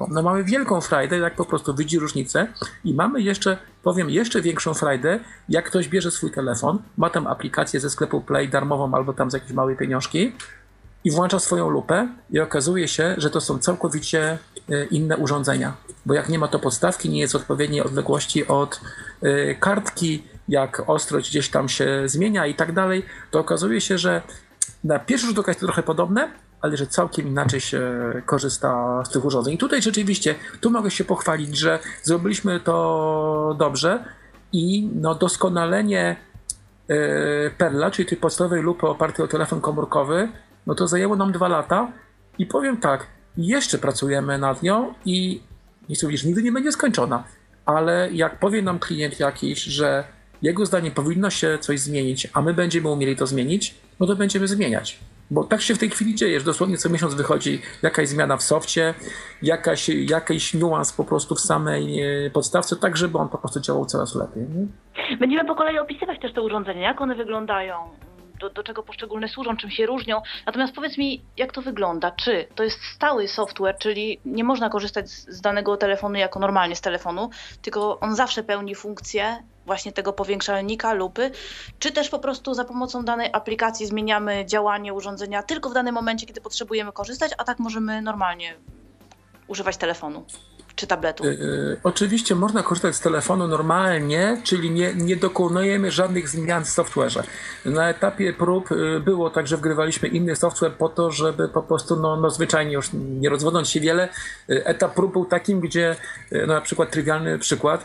telefon. No mamy wielką frajdę, jak po prostu widzi różnicę i mamy jeszcze, powiem, jeszcze większą frajdę, jak ktoś bierze swój telefon, ma tam aplikację ze sklepu Play darmową albo tam za jakieś małe pieniążki i włącza swoją lupę i okazuje się, że to są całkowicie inne urządzenia. Bo jak nie ma to podstawki, nie jest odpowiedniej odległości od kartki, jak ostrość gdzieś tam się zmienia i tak dalej, to okazuje się, że na pierwszy rzut oka jest to trochę podobne, ale że całkiem inaczej się korzysta z tych urządzeń. I tutaj rzeczywiście, tu mogę się pochwalić, że zrobiliśmy to dobrze i no doskonalenie Perla, czyli tej podstawowej lupy opartej o telefon komórkowy, no to zajęło nam 2 lata i powiem tak, jeszcze pracujemy nad nią i nie chcę mówić, że nigdy nie będzie skończona, ale jak powie nam klient jakiś, że jego zdaniem powinno się coś zmienić, a my będziemy umieli to zmienić, no to będziemy zmieniać. Bo tak się w tej chwili dzieje, że dosłownie co miesiąc wychodzi jakaś zmiana w softie, jakiś niuans po prostu w samej podstawce, tak żeby on po prostu działał coraz lepiej. Nie? Będziemy po kolei opisywać też te urządzenia, jak one wyglądają, do czego poszczególne służą, czym się różnią. Natomiast powiedz mi, jak to wygląda? Czy to jest stały software, czyli nie można korzystać z danego telefonu jako normalnie z telefonu, tylko on zawsze pełni funkcję właśnie tego powiększalnika, lupy, czy też po prostu za pomocą danej aplikacji zmieniamy działanie urządzenia tylko w danym momencie, kiedy potrzebujemy korzystać, a tak możemy normalnie używać telefonu czy tabletu? Oczywiście można korzystać z telefonu normalnie, czyli nie dokonujemy żadnych zmian w software'ze. Na etapie prób było tak, że wgrywaliśmy inny software po to, żeby po prostu, no zwyczajnie już nie rozwodząc się wiele, etap prób był takim, gdzie na przykład trywialny przykład,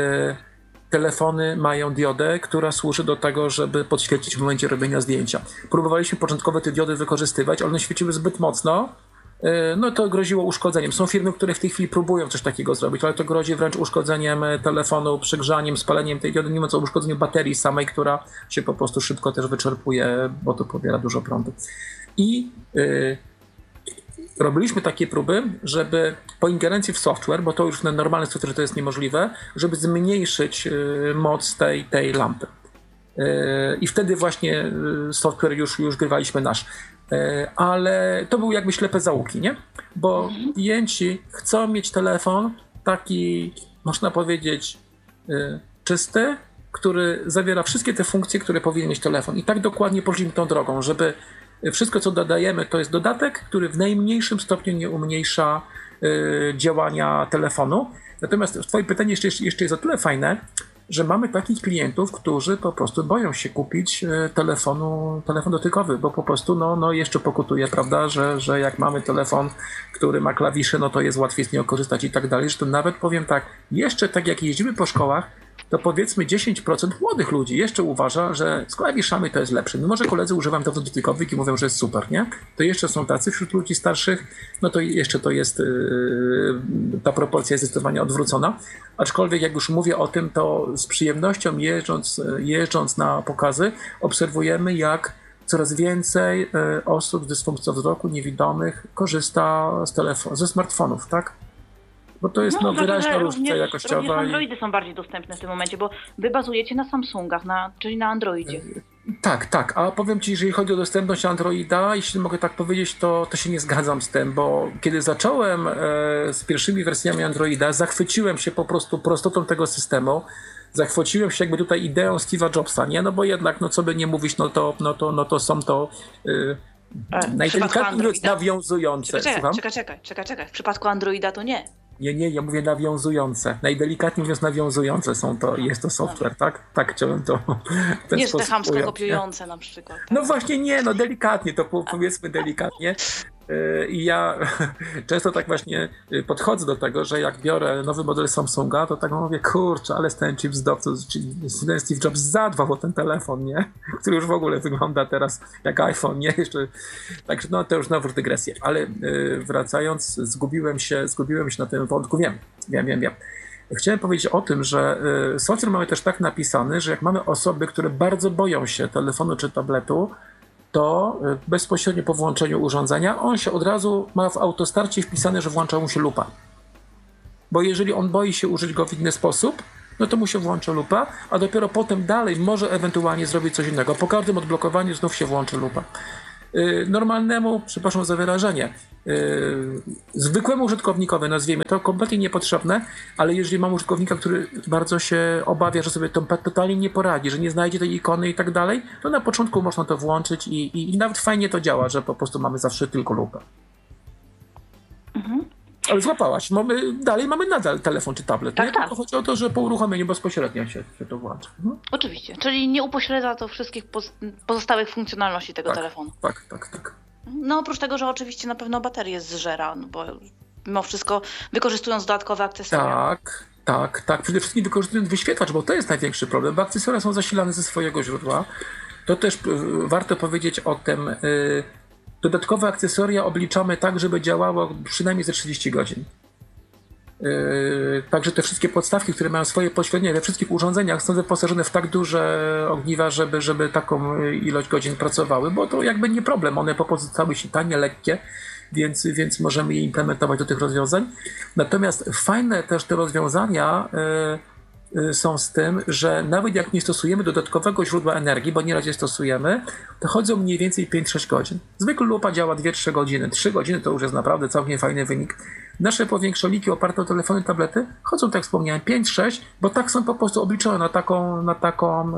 telefony mają diodę, która służy do tego, żeby podświecić w momencie robienia zdjęcia. Próbowaliśmy początkowo te diody wykorzystywać, ale one świeciły zbyt mocno, no to groziło uszkodzeniem. Są firmy, które w tej chwili próbują coś takiego zrobić, ale to grozi wręcz uszkodzeniem telefonu, przegrzaniem, spaleniem tej diody, nie mówiąc o uszkodzeniu baterii samej, która się po prostu szybko też wyczerpuje, bo to pobiera dużo prądu. I robiliśmy takie próby, żeby po ingerencji w software, bo to już na normalny software to jest niemożliwe, żeby zmniejszyć moc tej lampy. I wtedy właśnie software już grywaliśmy nasz. Ale to były jakby ślepe zaułki, nie? Bo klienci chcą mieć telefon taki, można powiedzieć, czysty, który zawiera wszystkie te funkcje, które powinien mieć telefon. I tak dokładnie poszliśmy tą drogą, żeby wszystko, co dodajemy, to jest dodatek, który w najmniejszym stopniu nie umniejsza działania telefonu. Natomiast twoje pytanie jeszcze jest o tyle fajne, że mamy takich klientów, którzy po prostu boją się kupić telefon dotykowy, bo po prostu no jeszcze pokutuje, prawda, że jak mamy telefon, który ma klawisze, no to jest łatwiej z niego korzystać i tak dalej, że to nawet powiem tak, jeszcze tak jak jeździmy po szkołach, to powiedzmy 10% młodych ludzi jeszcze uważa, że z klawiszami to jest lepsze. Mimo że koledzy używają telefon dotykowych i mówią, że jest super, nie? To jeszcze są tacy wśród ludzi starszych, no to jeszcze to jest, ta proporcja jest zdecydowanie odwrócona. Aczkolwiek jak już mówię o tym, to z przyjemnością jeżdżąc na pokazy obserwujemy, jak coraz więcej osób z dysfunkcją wzroku, niewidomych korzysta ze smartfonów, tak? Bo to jest wyraźna różnica jakościowa. Również Androidy są bardziej dostępne w tym momencie, bo wy bazujecie na Samsungach, czyli na Androidzie. Tak, a powiem ci, jeżeli chodzi o dostępność Androida, jeśli mogę tak powiedzieć, to się nie zgadzam z tym, bo kiedy zacząłem z pierwszymi wersjami Androida, zachwyciłem się po prostu prostotą tego systemu, zachwyciłem się jakby tutaj ideą Steve'a Jobsa, nie? No bo jednak, no co by nie mówić, no to są to najdelikatniej mówiąc nawiązujące. Czekaj, w przypadku Androida to nie. Nie, ja mówię nawiązujące. Najdelikatniej mówiąc nawiązujące jest to software, tak? Tak chciałem to w ten nie, sposób że te chamsko ująć, kopiujące na przykład. Tak? No właśnie nie, no delikatnie, to powiedzmy delikatnie. I ja często tak właśnie podchodzę do tego, że jak biorę nowy model Samsunga, to tak mówię, kurczę, ale ten Steve Jobs zadbał o ten telefon, nie? Który już w ogóle wygląda teraz jak iPhone, nie? Jeszcze, także no to już znowu dygresję. Ale wracając, zgubiłem się na tym wątku. Wiem. Chciałem powiedzieć o tym, że software mamy też tak napisany, że jak mamy osoby, które bardzo boją się telefonu czy tabletu, to bezpośrednio po włączeniu urządzenia on się od razu ma w autostarcie wpisane, że włącza mu się lupa. Bo jeżeli on boi się użyć go w inny sposób, no to mu się włączy lupa, a dopiero potem dalej może ewentualnie zrobić coś innego. Po każdym odblokowaniu znów się włączy lupa. normalnemu, przepraszam za wyrażenie, zwykłemu użytkownikowi, nazwijmy to, kompletnie niepotrzebne, ale jeżeli mam użytkownika, który bardzo się obawia, że sobie to totalnie nie poradzi, że nie znajdzie tej ikony i tak dalej, to na początku można to włączyć i nawet fajnie to działa, że po prostu mamy zawsze tylko lupę. Ale złapałaś, dalej mamy nadal telefon czy tablet. Tak, tak. Chodzi o to, że po uruchomieniu bezpośrednio się to włącza. Oczywiście, czyli nie upośledza to wszystkich pozostałych funkcjonalności tego telefonu. Tak. No oprócz tego, że oczywiście na pewno baterię zżera, no bo mimo wszystko wykorzystując dodatkowe akcesoria. Tak. Przede wszystkim wykorzystując wyświetlacz, bo to jest największy problem, bo akcesoria są zasilane ze swojego źródła. To też warto powiedzieć o tym. Dodatkowe akcesoria obliczamy tak, żeby działało przynajmniej ze 30 godzin. Także te wszystkie podstawki, które mają swoje podświetlenie we wszystkich urządzeniach, są wyposażone w tak duże ogniwa, żeby taką ilość godzin pracowały, bo to jakby nie problem. One po prostu stały się tanie, lekkie, więc możemy je implementować do tych rozwiązań. Natomiast fajne też te rozwiązania są z tym, że nawet jak nie stosujemy dodatkowego źródła energii, bo nieraz je stosujemy, to chodzą mniej więcej 5-6 godzin. Zwykle lupa działa 2-3 godziny. 3 godziny to już jest naprawdę całkiem fajny wynik. Nasze powiększoliki oparte o telefony, tablety chodzą, tak jak wspomniałem, 5-6, bo tak są po prostu obliczone na taką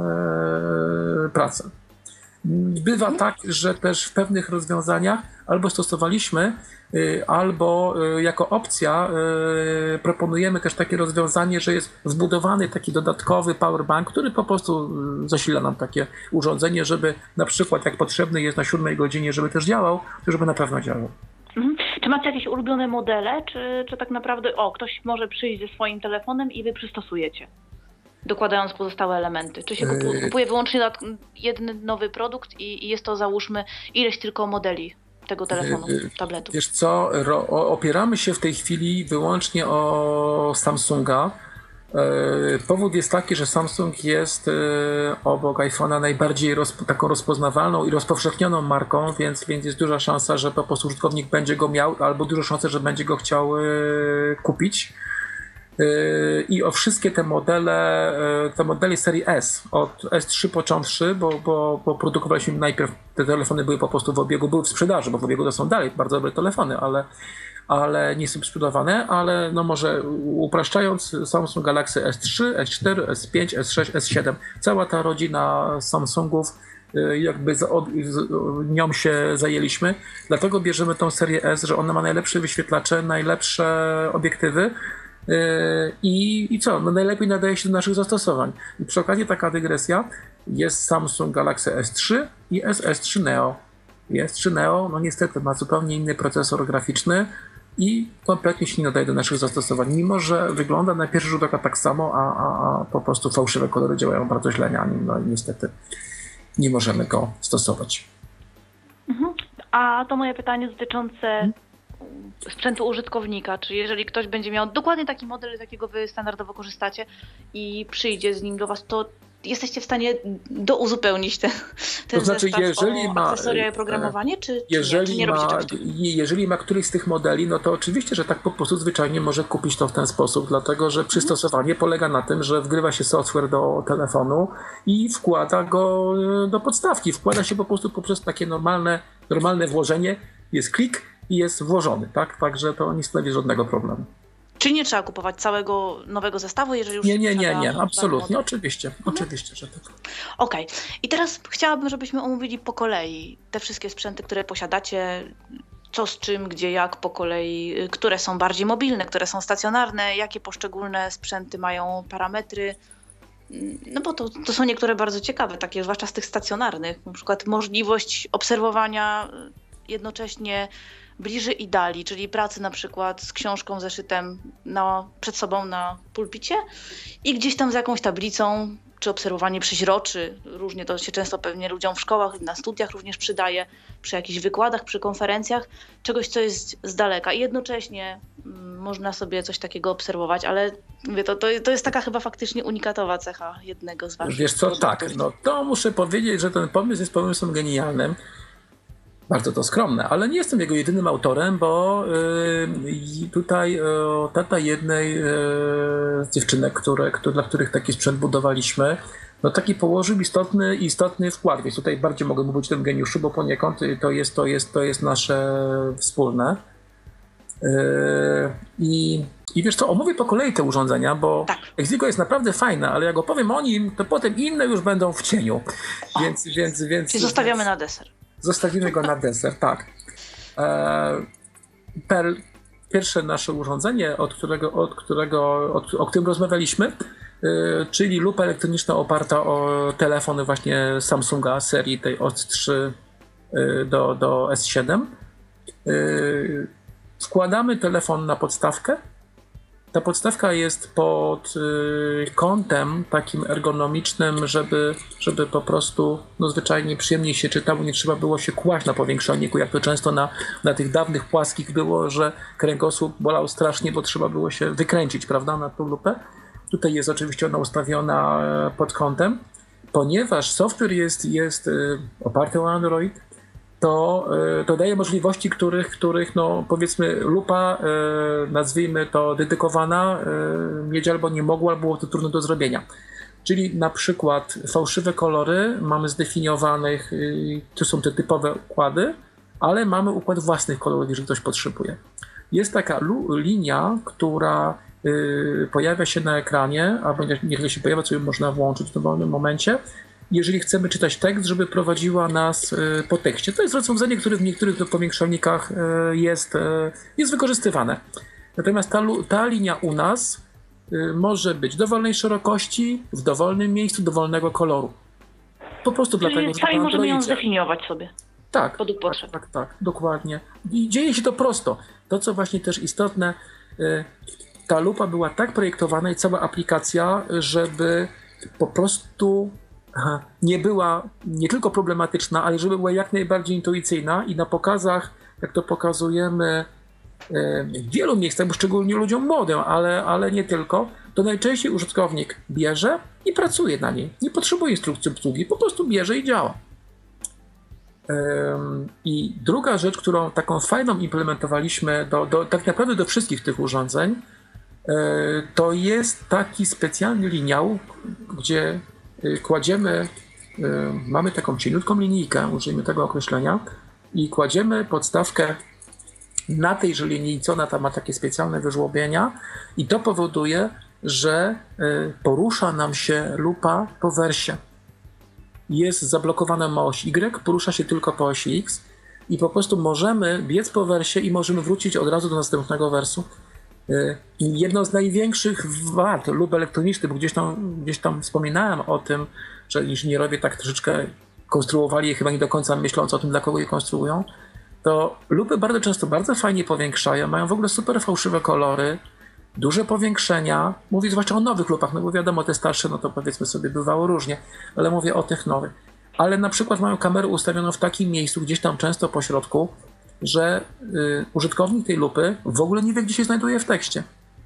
pracę. Bywa tak, że też w pewnych rozwiązaniach albo stosowaliśmy, albo jako opcja proponujemy też takie rozwiązanie, że jest wbudowany taki dodatkowy powerbank, który po prostu zasila nam takie urządzenie, żeby na przykład jak potrzebny jest na 7 godzinie, żeby też działał, to żeby na pewno działał. Czy macie jakieś ulubione modele, czy tak naprawdę ktoś może przyjść ze swoim telefonem i wy przystosujecie? Dokładając pozostałe elementy. Czy się kupuje wyłącznie jeden nowy produkt i jest to, załóżmy, ileś tylko modeli tego telefonu, tabletu? Wiesz co, opieramy się w tej chwili wyłącznie o Samsunga. Powód jest taki, że Samsung jest obok iPhone'a najbardziej taką rozpoznawalną i rozpowszechnioną marką, więc jest duża szansa, że po prostu użytkownik będzie go miał, albo duża szansa, że będzie go chciał kupić. I o wszystkie te modele serii S, od S3 począwszy, bo produkowaliśmy najpierw, te telefony były po prostu w obiegu, były w sprzedaży, bo w obiegu to są dalej bardzo dobre telefony, ale nie są sprzedawane, ale no może upraszczając, Samsung Galaxy S3, S4, S5, S6, S7, cała ta rodzina Samsungów, jakby nią się zajęliśmy, dlatego bierzemy tą serię S, że ona ma najlepsze wyświetlacze, najlepsze obiektywy, i co? No najlepiej nadaje się do naszych zastosowań. I przy okazji taka dygresja, jest Samsung Galaxy S3 i S3 Neo. I S3 Neo, no niestety ma zupełnie inny procesor graficzny i kompletnie się nie nadaje do naszych zastosowań, mimo że wygląda na pierwszy rzut oka tak samo, a po prostu fałszywe kolory działają bardzo źle na nim, no i niestety nie możemy go stosować. A to moje pytanie dotyczące sprzętu użytkownika, czy jeżeli ktoś będzie miał dokładnie taki model, z jakiego wy standardowo korzystacie i przyjdzie z nim do was, to jesteście w stanie douzupełnić ten to znaczy, zestaw jeżeli ma akcesoria i oprogramowanie, czy nie robicie czegoś takiego? Jeżeli ma któryś z tych modeli, no to oczywiście, że tak po prostu zwyczajnie może kupić to w ten sposób, dlatego że przystosowanie polega na tym, że wgrywa się software do telefonu i wkłada go do podstawki. Wkłada się po prostu poprzez takie normalne włożenie, jest klik i jest włożony, tak? Także to nie stanowi żadnego problemu. Czyli nie trzeba kupować całego nowego zestawu, jeżeli już Nie, absolutnie, oczywiście, że tak. Okej. I teraz chciałabym, żebyśmy omówili po kolei te wszystkie sprzęty, które posiadacie, co z czym, gdzie, jak po kolei, które są bardziej mobilne, które są stacjonarne, jakie poszczególne sprzęty mają parametry. No bo to są niektóre bardzo ciekawe, takie zwłaszcza z tych stacjonarnych, na przykład możliwość obserwowania jednocześnie bliży i dali, czyli pracy na przykład z książką, zeszytem przed sobą na pulpicie i gdzieś tam z jakąś tablicą, czy obserwowanie przeźroczy. Różnie to się często pewnie ludziom w szkołach, na studiach również przydaje, przy jakichś wykładach, przy konferencjach, czegoś, co jest z daleka. I jednocześnie można sobie coś takiego obserwować, ale mówię, to jest taka chyba faktycznie unikatowa cecha jednego z waszych. Wiesz co, produktów. Tak, no to muszę powiedzieć, że ten pomysł jest pomysłem genialnym. Bardzo to skromne, ale nie jestem jego jedynym autorem, bo tutaj tata jednej z dziewczynek, dla których taki sprzęt budowaliśmy, no taki położył istotny wkład, więc tutaj bardziej mogę mówić o tym geniuszu, bo poniekąd to jest nasze wspólne. I wiesz co, omówię po kolei te urządzenia, bo Tak. Exigo jest naprawdę fajne, ale jak opowiem o nim, to potem inne już będą w cieniu. Czyli zostawiamy na deser. Zostawimy go na deser, tak. Perl, pierwsze nasze urządzenie, o którym rozmawialiśmy, czyli lupa elektroniczna oparta o telefony właśnie Samsunga serii tej od 3 do S7. Wkładamy telefon na podstawkę. Ta podstawka jest pod kątem takim ergonomicznym, żeby po prostu zwyczajnie przyjemniej się czytało, nie trzeba było się kłaść na powiększalniku, jak to często na tych dawnych płaskich było, że kręgosłup bolał strasznie, bo trzeba było się wykręcić, prawda, na tą lupę. Tutaj jest oczywiście ona ustawiona pod kątem. Ponieważ software jest oparty o Android, to daje możliwości, których no powiedzmy lupa, nazwijmy to dedykowana, mieć albo nie mogła, albo było to trudno do zrobienia. Czyli na przykład fałszywe kolory mamy zdefiniowanych, to są te typowe układy, ale mamy układ własnych kolorów, jeżeli ktoś potrzebuje. Jest taka linia, która pojawia się na ekranie, albo niech się pojawia, co ją można włączyć w dowolnym momencie, jeżeli chcemy czytać tekst, żeby prowadziła nas po tekście. To jest rozwiązanie, które w niektórych powiększalnikach jest wykorzystywane. Natomiast ta linia u nas może być dowolnej szerokości, w dowolnym miejscu, dowolnego koloru. Po prostu Czyli dlatego, że sami na możemy ją Androidzie. zdefiniować sobie. Tak, Podług potrzeb. tak, dokładnie. I dzieje się to prosto. To, co właśnie też istotne, ta lupa była tak projektowana i cała aplikacja, żeby po prostu nie była nie tylko problematyczna, ale żeby była jak najbardziej intuicyjna i na pokazach, jak to pokazujemy w wielu miejscach, bo szczególnie ludziom młodym, ale nie tylko, to najczęściej użytkownik bierze i pracuje na niej. Nie potrzebuje instrukcji obsługi, po prostu bierze i działa. I druga rzecz, którą taką fajną implementowaliśmy tak naprawdę do wszystkich tych urządzeń, to jest taki specjalny liniał, gdzie kładziemy, mamy taką cieniutką linijkę, użyjmy tego określenia, i kładziemy podstawkę na tejże linijce, ona tam ma takie specjalne wyżłobienia i to powoduje, że porusza nam się lupa po wersie. Jest zablokowana ma oś Y, porusza się tylko po osi X i po prostu możemy biec po wersie i możemy wrócić od razu do następnego wersu. Jedno z największych wad lup elektronicznych, bo gdzieś tam wspominałem o tym, że inżynierowie tak troszeczkę konstruowali je chyba nie do końca myśląc o tym, dla kogo je konstruują, to lupy bardzo często bardzo fajnie powiększają, mają w ogóle super fałszywe kolory, duże powiększenia. Mówię zwłaszcza o nowych lupach, no bo wiadomo, te starsze, no to powiedzmy sobie bywało różnie, ale mówię o tych nowych. Ale na przykład mają kamerę ustawioną w takim miejscu, gdzieś tam często po środku, że użytkownik tej lupy w ogóle nie wie, gdzie się znajduje w tekście.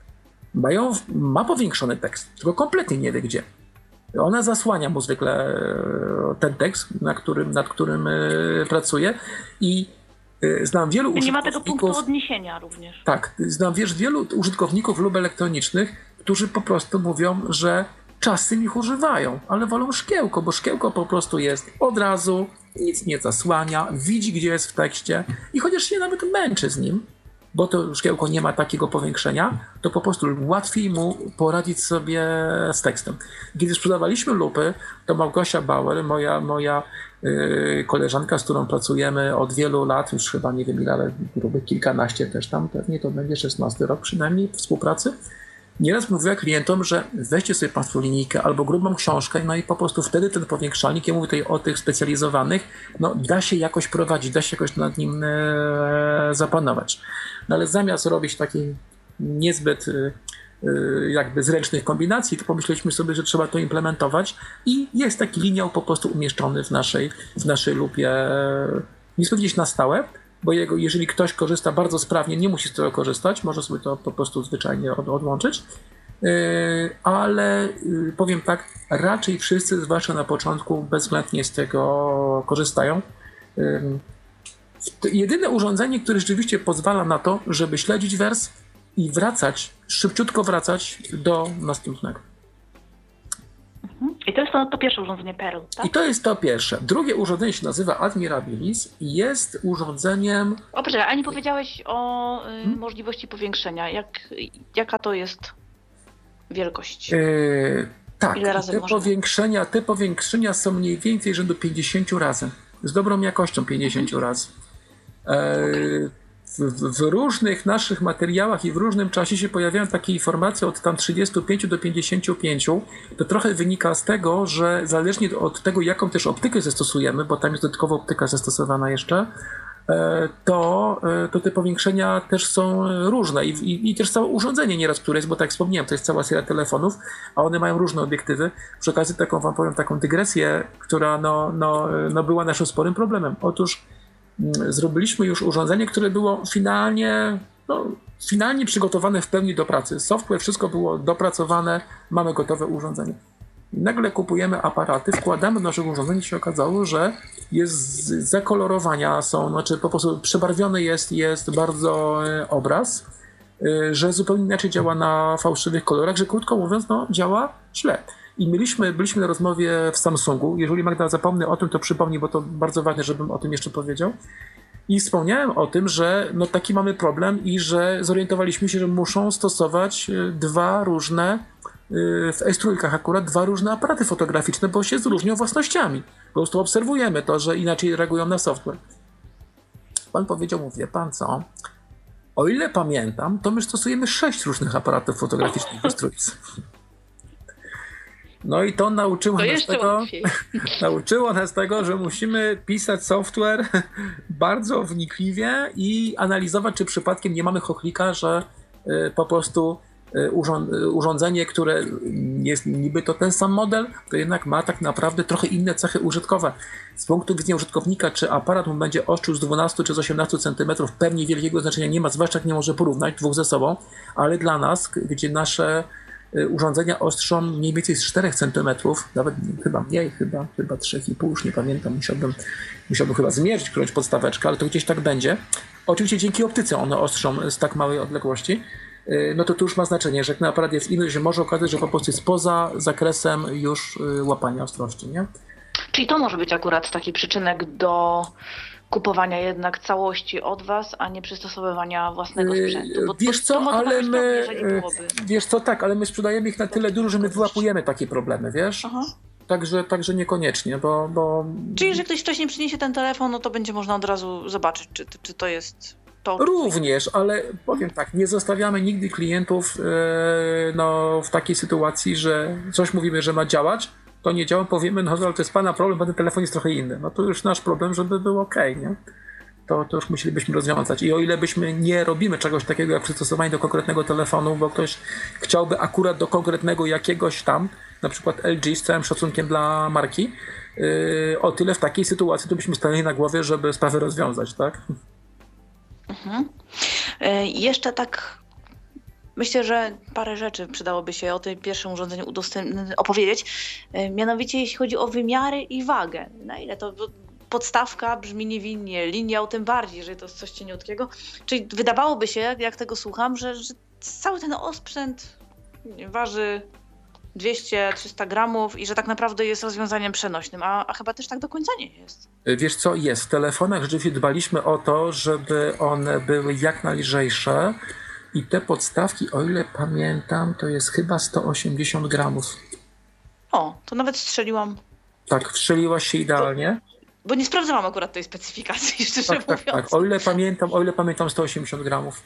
Ma powiększony tekst, tylko kompletnie nie wie gdzie. Ona zasłania mu zwykle ten tekst, nad którym pracuje i znam wielu użytkowników... Nie ma tego punktu odniesienia również. Tak, znam wielu użytkowników lup elektronicznych, którzy po prostu mówią, że czasem ich używają, ale wolą szkiełko, bo szkiełko po prostu jest od razu, nic nie zasłania, widzi, gdzie jest w tekście i chociaż się nawet męczy z nim, bo to szkiełko nie ma takiego powiększenia, to po prostu łatwiej mu poradzić sobie z tekstem. Kiedy sprzedawaliśmy lupy, to Małgosia Bauer, moja koleżanka, z którą pracujemy od wielu lat, już chyba nie wiem ile, ale kilkanaście też tam, pewnie to będzie 16 rok przynajmniej współpracy, nieraz mówiła klientom, że weźcie sobie Państwo linijkę albo grubą książkę, no i po prostu wtedy ten powiększalnik, ja mówię tutaj o tych specjalizowanych, no da się jakoś prowadzić, da się jakoś nad nim zapanować. No ale zamiast robić takiej niezbyt jakby zręcznych kombinacji, to pomyśleliśmy sobie, że trzeba to implementować i jest taki liniał po prostu umieszczony w naszej lupie, nie powiedzieć na stałe, bo jeżeli ktoś korzysta bardzo sprawnie, nie musi z tego korzystać, może sobie to po prostu zwyczajnie odłączyć, ale powiem tak, raczej wszyscy, zwłaszcza na początku, bezwzględnie z tego korzystają. Jedyne urządzenie, które rzeczywiście pozwala na to, żeby śledzić wers i szybciutko wracać do następnego. I to jest to pierwsze urządzenie Perl, tak? I to jest to pierwsze. Drugie urządzenie się nazywa Admirabilis i jest urządzeniem... O, poczekaj, a nie powiedziałeś o możliwości powiększenia. Jaka to jest wielkość? Tak, Ile razy te powiększenia są mniej więcej rzędu 50 razy. Z dobrą jakością 50 razy. W różnych naszych materiałach i w różnym czasie się pojawiają takie informacje od tam 35 do 55. To trochę wynika z tego, że zależnie od tego, jaką też optykę zastosujemy, bo tam jest dodatkowa optyka zastosowana jeszcze, to te powiększenia też są różne i też całe urządzenie nieraz, które jest, bo tak jak wspomniałem, to jest cała seria telefonów, a one mają różne obiektywy. Przy okazji taką wam powiem taką dygresję, która była naszym sporym problemem. Otóż zrobiliśmy już urządzenie, które było finalnie przygotowane w pełni do pracy. Software, wszystko było dopracowane, mamy gotowe urządzenie. I nagle kupujemy aparaty, wkładamy do naszego urządzenia i się okazało, że jest zakolorowania są, znaczy po prostu przebarwiony jest bardzo obraz, że zupełnie inaczej działa na fałszywych kolorach, że krótko mówiąc, działa źle. I byliśmy na rozmowie w Samsungu. Jeżeli Magda zapomnę o tym, to przypomnij, bo to bardzo ważne, żebym o tym jeszcze powiedział. I wspomniałem o tym, że taki mamy problem i że zorientowaliśmy się, że muszą stosować dwa różne, w S3 akurat, dwa różne aparaty fotograficzne, bo się różnią własnościami. Po prostu obserwujemy to, że inaczej reagują na software. Pan powiedział, wie pan co, o ile pamiętam, to my stosujemy 6 różnych aparatów fotograficznych w S3. No i to nauczyło nas tego, że musimy pisać software bardzo wnikliwie i analizować, czy przypadkiem nie mamy chochlika, że po prostu urządzenie, które jest niby to ten sam model, to jednak ma tak naprawdę trochę inne cechy użytkowe. Z punktu widzenia użytkownika, czy aparat mu będzie ostrzył z 12 czy z 18 cm, pewnie wielkiego znaczenia nie ma, zwłaszcza jak nie może porównać dwóch ze sobą, ale dla nas, gdzie nasze urządzenia ostrzą mniej więcej z 4 cm, nawet chyba mniej, chyba 3,5, już nie pamiętam, musiałbym chyba zmierzyć którąś podstaweczkę, ale to gdzieś tak będzie. Oczywiście dzięki optyce one ostrzą z tak małej odległości, no to już ma znaczenie, że jak na aparat jest inny, że może okazać, że po prostu jest poza zakresem już łapania ostrości, nie? Czyli to może być akurat taki przyczynek do kupowania jednak całości od was, a nie przystosowywania własnego sprzętu. Bo wiesz co, ale my sprzedajemy ich na tyle dużo, że my wyłapujemy takie problemy, wiesz? Aha. Także niekoniecznie, bo... Czyli jeżeli ktoś wcześniej przyniesie ten telefon, no to będzie można od razu zobaczyć, czy to jest to. Również, ale powiem tak, nie zostawiamy nigdy klientów w takiej sytuacji, że coś mówimy, że ma działać, to nie działa, powiemy, ale to jest pana problem, bo ten telefon jest trochę inny. No to już nasz problem, żeby było okej, nie? To już musielibyśmy rozwiązać. I o ile byśmy nie robimy czegoś takiego jak przystosowanie do konkretnego telefonu, bo ktoś chciałby akurat do konkretnego jakiegoś tam, na przykład LG, z całym szacunkiem dla marki, o tyle w takiej sytuacji to byśmy stanęli na głowie, żeby sprawę rozwiązać, tak? Mhm. Jeszcze tak myślę, że parę rzeczy przydałoby się o tym pierwszym urządzeniu opowiedzieć. Mianowicie jeśli chodzi o wymiary i wagę. Na ile to podstawka brzmi niewinnie, linia tym bardziej, jeżeli to jest coś cieniutkiego. Czyli wydawałoby się, jak tego słucham, że cały ten osprzęt waży 200-300 gramów i że tak naprawdę jest rozwiązaniem przenośnym, a chyba też tak do końca nie jest. Wiesz co, jest. W telefonach rzeczywiście dbaliśmy o to, żeby one były jak najlżejsze i te podstawki, o ile pamiętam, to jest chyba 180 gramów. O, to nawet strzeliłam. Tak, strzeliłaś się idealnie. Bo nie sprawdzałam akurat tej specyfikacji, szczerze mówiąc. Tak. O ile pamiętam 180 gramów.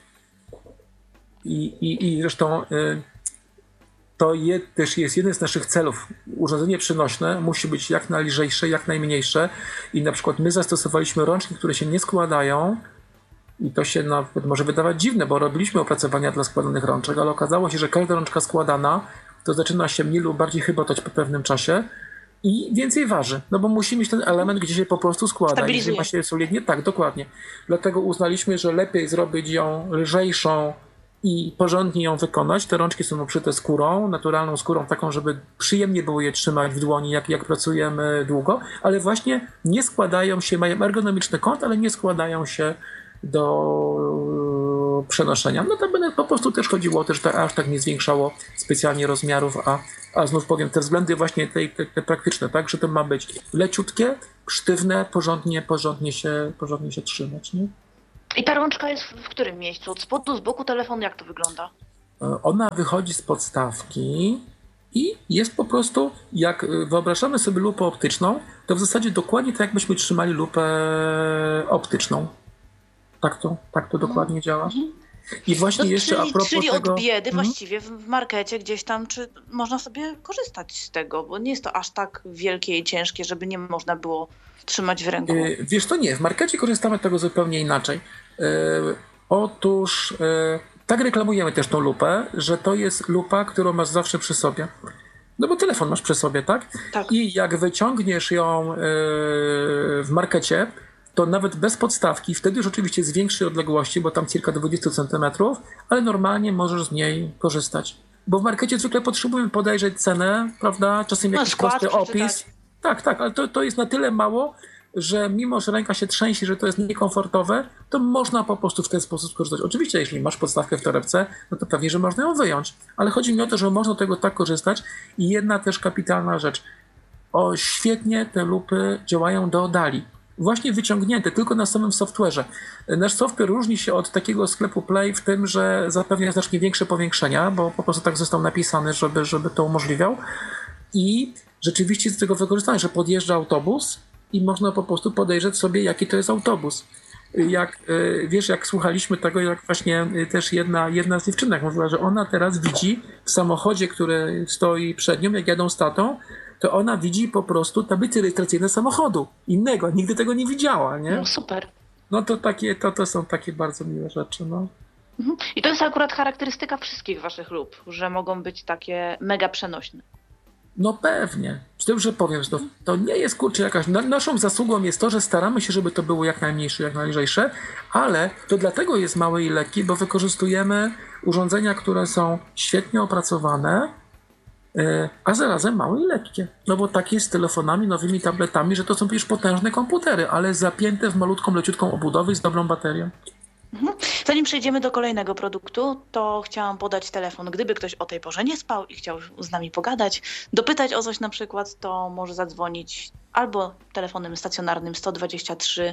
I zresztą to też jest jeden z naszych celów. Urządzenie przenośne musi być jak najlżejsze, jak najmniejsze. I na przykład my zastosowaliśmy rączki, które się nie składają. I to się nawet może wydawać dziwne, bo robiliśmy opracowania dla składanych rączek, ale okazało się, że każda rączka składana to zaczyna się mniej lub bardziej chybotać po pewnym czasie i więcej waży. No bo musi mieć ten element, gdzie się po prostu składa. I ma się solidnie. Tak, dokładnie. Dlatego uznaliśmy, że lepiej zrobić ją lżejszą i porządnie ją wykonać. Te rączki są obszyte skórą, naturalną skórą, taką, żeby przyjemnie było je trzymać w dłoni, jak pracujemy długo, ale właśnie nie składają się, mają ergonomiczny kąt, ale nie składają się do przenoszenia. No to po prostu też chodziło o to, że to aż tak nie zwiększało specjalnie rozmiarów, a znów powiem, te względy właśnie te praktyczne, tak, że to ma być leciutkie, sztywne, porządnie się trzymać, nie? I ta rączka jest w którym miejscu? Od spodu, z boku telefonu? Jak to wygląda? Ona wychodzi z podstawki i jest po prostu, jak wyobrażamy sobie lupę optyczną, to w zasadzie dokładnie tak, jakbyśmy trzymali lupę optyczną. Tak to dokładnie działa. I właśnie jeszcze a propos czyli tego... od biedy właściwie w markecie gdzieś tam, czy można sobie korzystać z tego, bo nie jest to aż tak wielkie i ciężkie, żeby nie można było trzymać w ręku. Wiesz, to nie, w markecie korzystamy z tego zupełnie inaczej. Otóż tak reklamujemy też tą lupę, że to jest lupa, którą masz zawsze przy sobie. No bo telefon masz przy sobie, tak? Tak. I jak wyciągniesz ją w markecie, to nawet bez podstawki, wtedy już oczywiście z większej odległości, bo tam cirka 20 cm, ale normalnie możesz z niej korzystać. Bo w markecie zwykle potrzebujemy podejrzeć cenę, prawda? Czasem jakiś prosty opis. Tak, ale to jest na tyle mało, że mimo, że ręka się trzęsie, że to jest niekomfortowe, to można po prostu w ten sposób skorzystać. Oczywiście, jeśli masz podstawkę w torebce, no to pewnie, że można ją wyjąć. Ale chodzi mi o to, że można tego tak korzystać. I jedna też kapitalna rzecz. Świetnie te lupy działają do dali. Właśnie wyciągnięte, tylko na samym software'ze. Nasz software różni się od takiego sklepu Play w tym, że zapewnia znacznie większe powiększenia, bo po prostu tak został napisany, żeby to umożliwiał. I rzeczywiście z tego wykorzystania, że podjeżdża autobus i można po prostu podejrzeć sobie, jaki to jest autobus. Jak słuchaliśmy tego, jak właśnie też jedna z dziewczynek mówiła, że ona teraz widzi w samochodzie, który stoi przed nią, jak jadą z tatą, to ona widzi po prostu tablice rejestracyjne samochodu. Innego, nigdy tego nie widziała, nie? No super. No to są takie bardzo miłe rzeczy, no. I to jest akurat charakterystyka wszystkich waszych lup, że mogą być takie mega przenośne. No pewnie. Z tym, że powiem znów, to nie jest jakaś... Naszą zasługą jest to, że staramy się, żeby to było jak najmniejsze, jak najlżejsze, ale to dlatego jest małe i lekkie, bo wykorzystujemy urządzenia, które są świetnie opracowane, a zarazem małe i lekkie. No bo tak jest z telefonami, nowymi tabletami, że to są przecież potężne komputery, ale zapięte w malutką, leciutką obudowę i z dobrą baterią. Zanim przejdziemy do kolejnego produktu, to chciałam podać telefon. Gdyby ktoś o tej porze nie spał i chciał z nami pogadać, dopytać o coś na przykład, to może zadzwonić albo telefonem stacjonarnym 123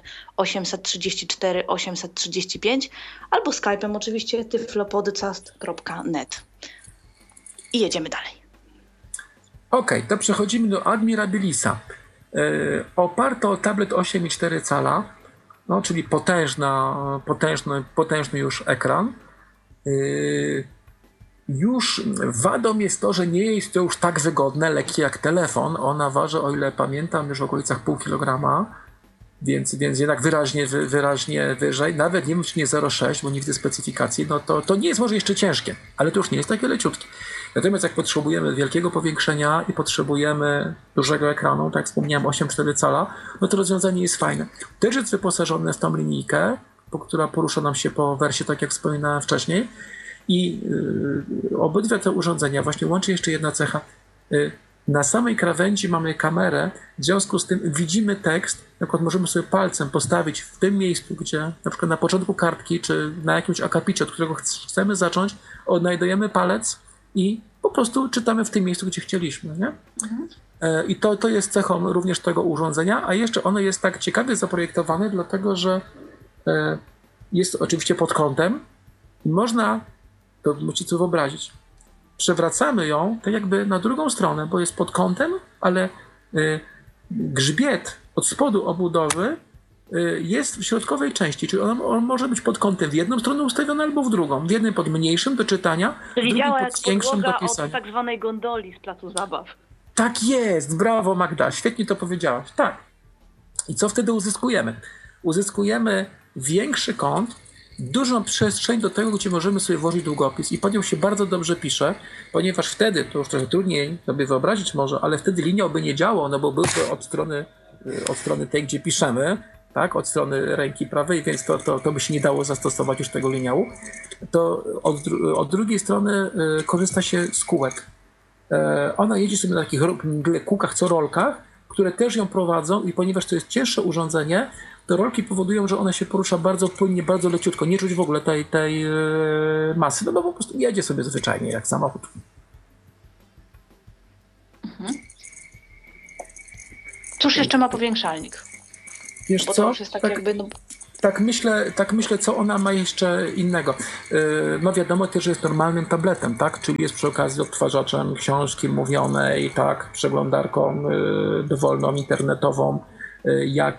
834 835, albo Skype'em oczywiście tyflopodcast.net. I jedziemy dalej. Okej, to przechodzimy do Admirabilisa. Oparto o tablet 8,4 cala, no, czyli potężny już ekran. Już wadą jest to, że nie jest to już tak wygodne, lekkie jak telefon. Ona waży, o ile pamiętam, już w okolicach 0,5 kg, więc jednak wyraźnie wyżej. Nawet nie wiem, czy nie 0,6, bo nigdy specyfikacji, no to nie jest może jeszcze ciężkie, ale to już nie jest takie leciutkie. Natomiast jak potrzebujemy wielkiego powiększenia i potrzebujemy dużego ekranu, tak jak wspomniałem, 8,4 cala, no to rozwiązanie jest fajne. Też jest wyposażone w tą linijkę, która porusza nam się po wersie, tak jak wspominałem wcześniej. I obydwie te urządzenia, właśnie łączy jeszcze jedna cecha. Na samej krawędzi mamy kamerę, w związku z tym widzimy tekst, na przykład możemy sobie palcem postawić w tym miejscu, gdzie na przykład na początku kartki, czy na jakimś akapicie, od którego chcemy zacząć, odnajdujemy palec i po prostu czytamy w tym miejscu, gdzie chcieliśmy, nie? I to jest cechą również tego urządzenia, a jeszcze ono jest tak ciekawie zaprojektowane, dlatego że jest oczywiście pod kątem i można, to musicie sobie wyobrazić, przewracamy ją tak jakby na drugą stronę, bo jest pod kątem, ale grzbiet od spodu obudowy jest w środkowej części, czyli on może być pod kątem w jedną stronę ustawiony albo w drugą. W jednym pod mniejszym do czytania, w drugim pod większym do pisania. Od tak zwanej gondoli z placu zabaw. Tak jest, brawo Magda, świetnie to powiedziałaś. Tak. I co wtedy uzyskujemy? Uzyskujemy większy kąt, dużą przestrzeń do tego, gdzie możemy sobie włożyć długopis i pod nią się bardzo dobrze pisze, ponieważ wtedy, to już trochę trudniej sobie wyobrazić może, ale wtedy linia by nie działała, no bo byłby od strony tej, gdzie piszemy, tak, od strony ręki prawej, więc to by się nie dało zastosować już tego liniału. To od drugiej strony korzysta się z kółek. Ona jedzie sobie na takich kółkach, co rolkach, które też ją prowadzą i ponieważ to jest cięższe urządzenie, te rolki powodują, że ona się porusza bardzo płynnie, bardzo leciutko. Nie czuć w ogóle tej masy, no bo po prostu jedzie sobie zwyczajnie jak samochód. Cóż jeszcze ma powiększalnik? Wiesz Bo co? to już jest tak jakby... No... Tak myślę, co ona ma jeszcze innego. No wiadomo też, że jest normalnym tabletem, tak? Czyli jest przy okazji odtwarzaczem książki mówionej, tak? Przeglądarką dowolną, internetową, jak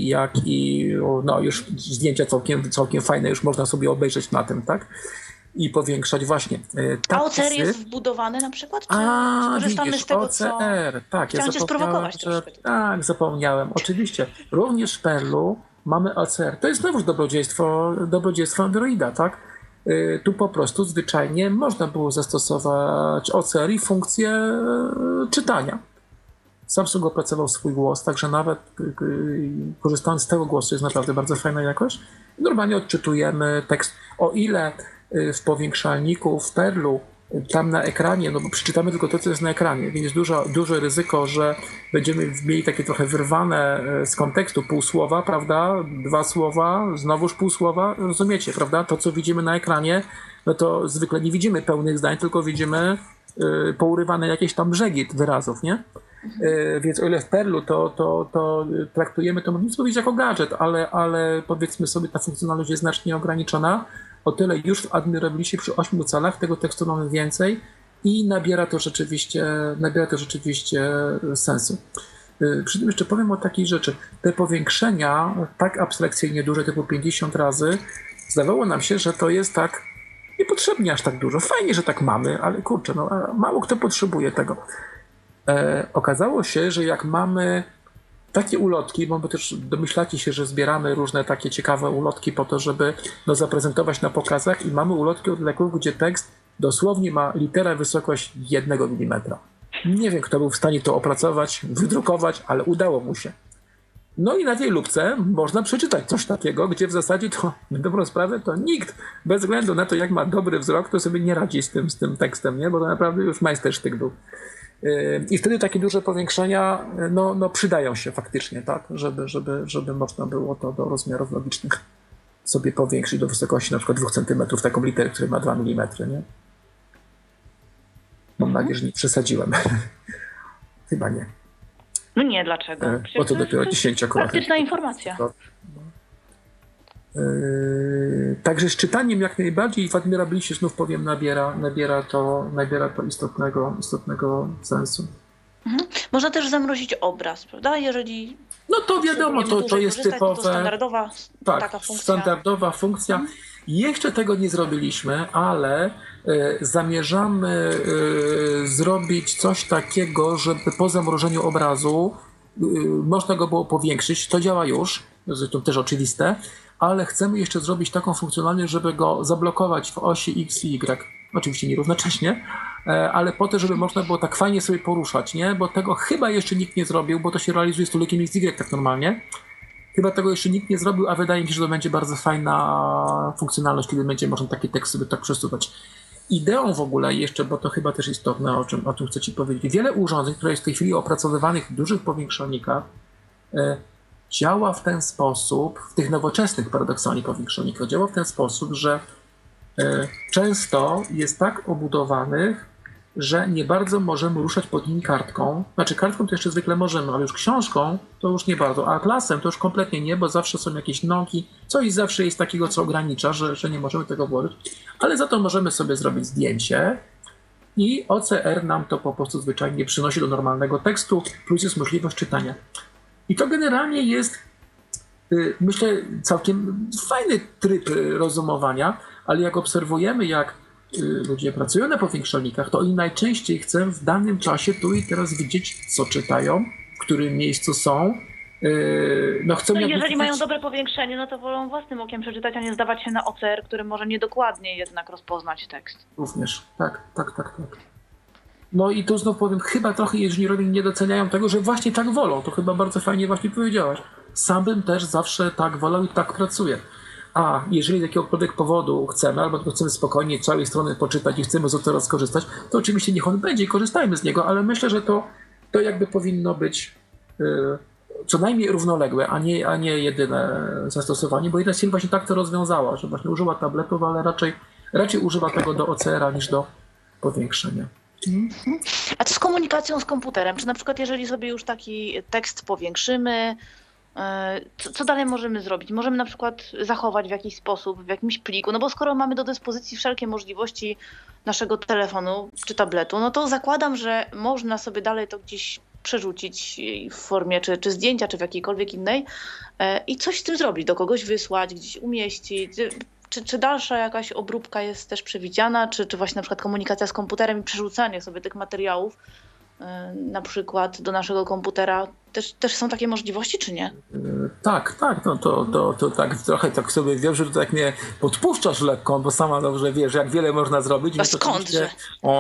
i no już zdjęcia całkiem fajne, już można sobie obejrzeć na tym, tak? I powiększać właśnie. A OCR jest wbudowany na przykład? Czy korzystamy widzisz, z tego, OCR, tak. Chciałam cię sprowokować troszkę. Tak, zapomniałem. Oczywiście. Również w Perlu mamy OCR. To jest znowuż dobrodziejstwo Androida, tak? Tu po prostu zwyczajnie można było zastosować OCR i funkcję czytania. Samsung opracował swój głos, także nawet korzystając z tego głosu jest naprawdę bardzo fajna jakość. Normalnie odczytujemy tekst. O ile w powiększalniku, w Perlu, tam na ekranie, no bo przeczytamy tylko to, co jest na ekranie, więc duże ryzyko, że będziemy mieli takie trochę wyrwane z kontekstu pół słowa, prawda? 2 słowa, znowuż pół słowa, rozumiecie, prawda? To, co widzimy na ekranie, no to zwykle nie widzimy pełnych zdań, tylko widzimy pourywane jakieś tam brzegi wyrazów, nie? Więc o ile w Perlu to traktujemy to, można powiedzieć, jako gadżet, ale powiedzmy sobie, ta funkcjonalność jest znacznie ograniczona. O tyle już w Admirabilisie przy 8 calach tego tekstu mamy więcej i nabiera to rzeczywiście sensu. Przy tym jeszcze powiem o takiej rzeczy. Te powiększenia tak abstrakcyjnie duże, typu 50 razy, zdawało nam się, że to jest tak niepotrzebnie aż tak dużo. Fajnie, że tak mamy, ale kurczę, no, mało kto potrzebuje tego. Okazało się, że jak mamy takie ulotki, bo też domyślacie się, że zbieramy różne takie ciekawe ulotki po to, żeby zaprezentować na pokazach i mamy ulotki od leków, gdzie tekst dosłownie ma litera wysokość 1 mm. Nie wiem, kto był w stanie to opracować, wydrukować, ale udało mu się. No i na tej lupce można przeczytać coś takiego, gdzie w zasadzie to, na dobrą sprawę, to nikt, bez względu na to, jak ma dobry wzrok, to sobie nie radzi z tym tekstem, nie? Bo to naprawdę już majstersztyk był. I wtedy takie duże powiększenia no przydają się faktycznie, tak? Żeby można było to do rozmiarów logicznych sobie powiększyć do wysokości na przykład 2 cm, taką literę, która ma 2 mm, nie? Mam nadzieję, że nie przesadziłem. Chyba nie. No nie, dlaczego? Bo to dopiero 10 akurat. Praktyczna informacja. Także z czytaniem jak najbardziej w Admirabilisie, znów powiem, nabiera to istotnego sensu. Można też zamrozić obraz, prawda? Jeżeli no to wiadomo, to jest typowe. To standardowa taka funkcja. Standardowa funkcja. Jeszcze tego nie zrobiliśmy, ale zamierzamy zrobić coś takiego, żeby po zamrożeniu obrazu można go było powiększyć. To działa już, to też oczywiste, ale chcemy jeszcze zrobić taką funkcjonalność, żeby go zablokować w osi X i Y. Oczywiście nie równocześnie, ale po to, żeby można było tak fajnie sobie poruszać, nie? Bo tego chyba jeszcze nikt nie zrobił, bo to się realizuje z tulikiem XY tak normalnie. Chyba tego jeszcze nikt nie zrobił, a wydaje mi się, że to będzie bardzo fajna funkcjonalność, kiedy będzie można taki tekst sobie tak przesuwać. Ideą w ogóle jeszcze, bo to chyba też istotne, o czym chcę Ci powiedzieć, wiele urządzeń, które jest w tej chwili opracowywanych w dużych powiększalnikach, działa w ten sposób, w tych nowoczesnych paradoksalnie powiększalnikach, działa w ten sposób, że często jest tak obudowanych, że nie bardzo możemy ruszać pod nimi kartką. Znaczy kartką to jeszcze zwykle możemy, ale już książką to już nie bardzo, a atlasem to już kompletnie nie, bo zawsze są jakieś nogi, coś zawsze jest takiego, co ogranicza, że nie możemy tego włożyć, ale za to możemy sobie zrobić zdjęcie i OCR nam to po prostu zwyczajnie przynosi do normalnego tekstu, plus jest możliwość czytania. I to generalnie jest, myślę, całkiem fajny tryb rozumowania, ale jak obserwujemy, jak ludzie pracują na powiększalnikach, to oni najczęściej chcą w danym czasie tu i teraz widzieć, co czytają, w którym miejscu są. Jeżeli mają dobre powiększenie, no to wolą własnym okiem przeczytać, a nie zdawać się na OCR, który może niedokładnie jednak rozpoznać tekst. Również, tak. No i tu znów powiem, chyba trochę inżynierowie nie doceniają tego, że właśnie tak wolą. To chyba bardzo fajnie właśnie powiedziałaś. Sam bym też zawsze tak wolał i tak pracuję. A jeżeli z jakiegokolwiek powodu chcemy, albo tylko chcemy spokojnie całej strony poczytać i chcemy z OCR skorzystać, to oczywiście niech on będzie i korzystajmy z niego, ale myślę, że to jakby powinno być co najmniej równoległe, a nie jedyne zastosowanie, bo jedna z firm właśnie tak to rozwiązała, że właśnie używa tabletów, ale raczej używa tego do OCR-a niż do powiększenia. A co z komunikacją z komputerem? Czy na przykład jeżeli sobie już taki tekst powiększymy, co dalej możemy zrobić? Możemy na przykład zachować w jakiś sposób, w jakimś pliku, no bo skoro mamy do dyspozycji wszelkie możliwości naszego telefonu czy tabletu, no to zakładam, że można sobie dalej to gdzieś przerzucić w formie czy zdjęcia, czy w jakiejkolwiek innej i coś z tym zrobić, do kogoś wysłać, gdzieś umieścić. Czy dalsza jakaś obróbka jest też przewidziana, czy właśnie na przykład komunikacja z komputerem i przerzucanie sobie tych materiałów na przykład do naszego komputera, też są takie możliwości, czy nie? Tak, no to tak trochę tak sobie wiem, że to tak mnie podpuszczasz lekko, bo sama dobrze wiesz, jak wiele można zrobić. A skądże?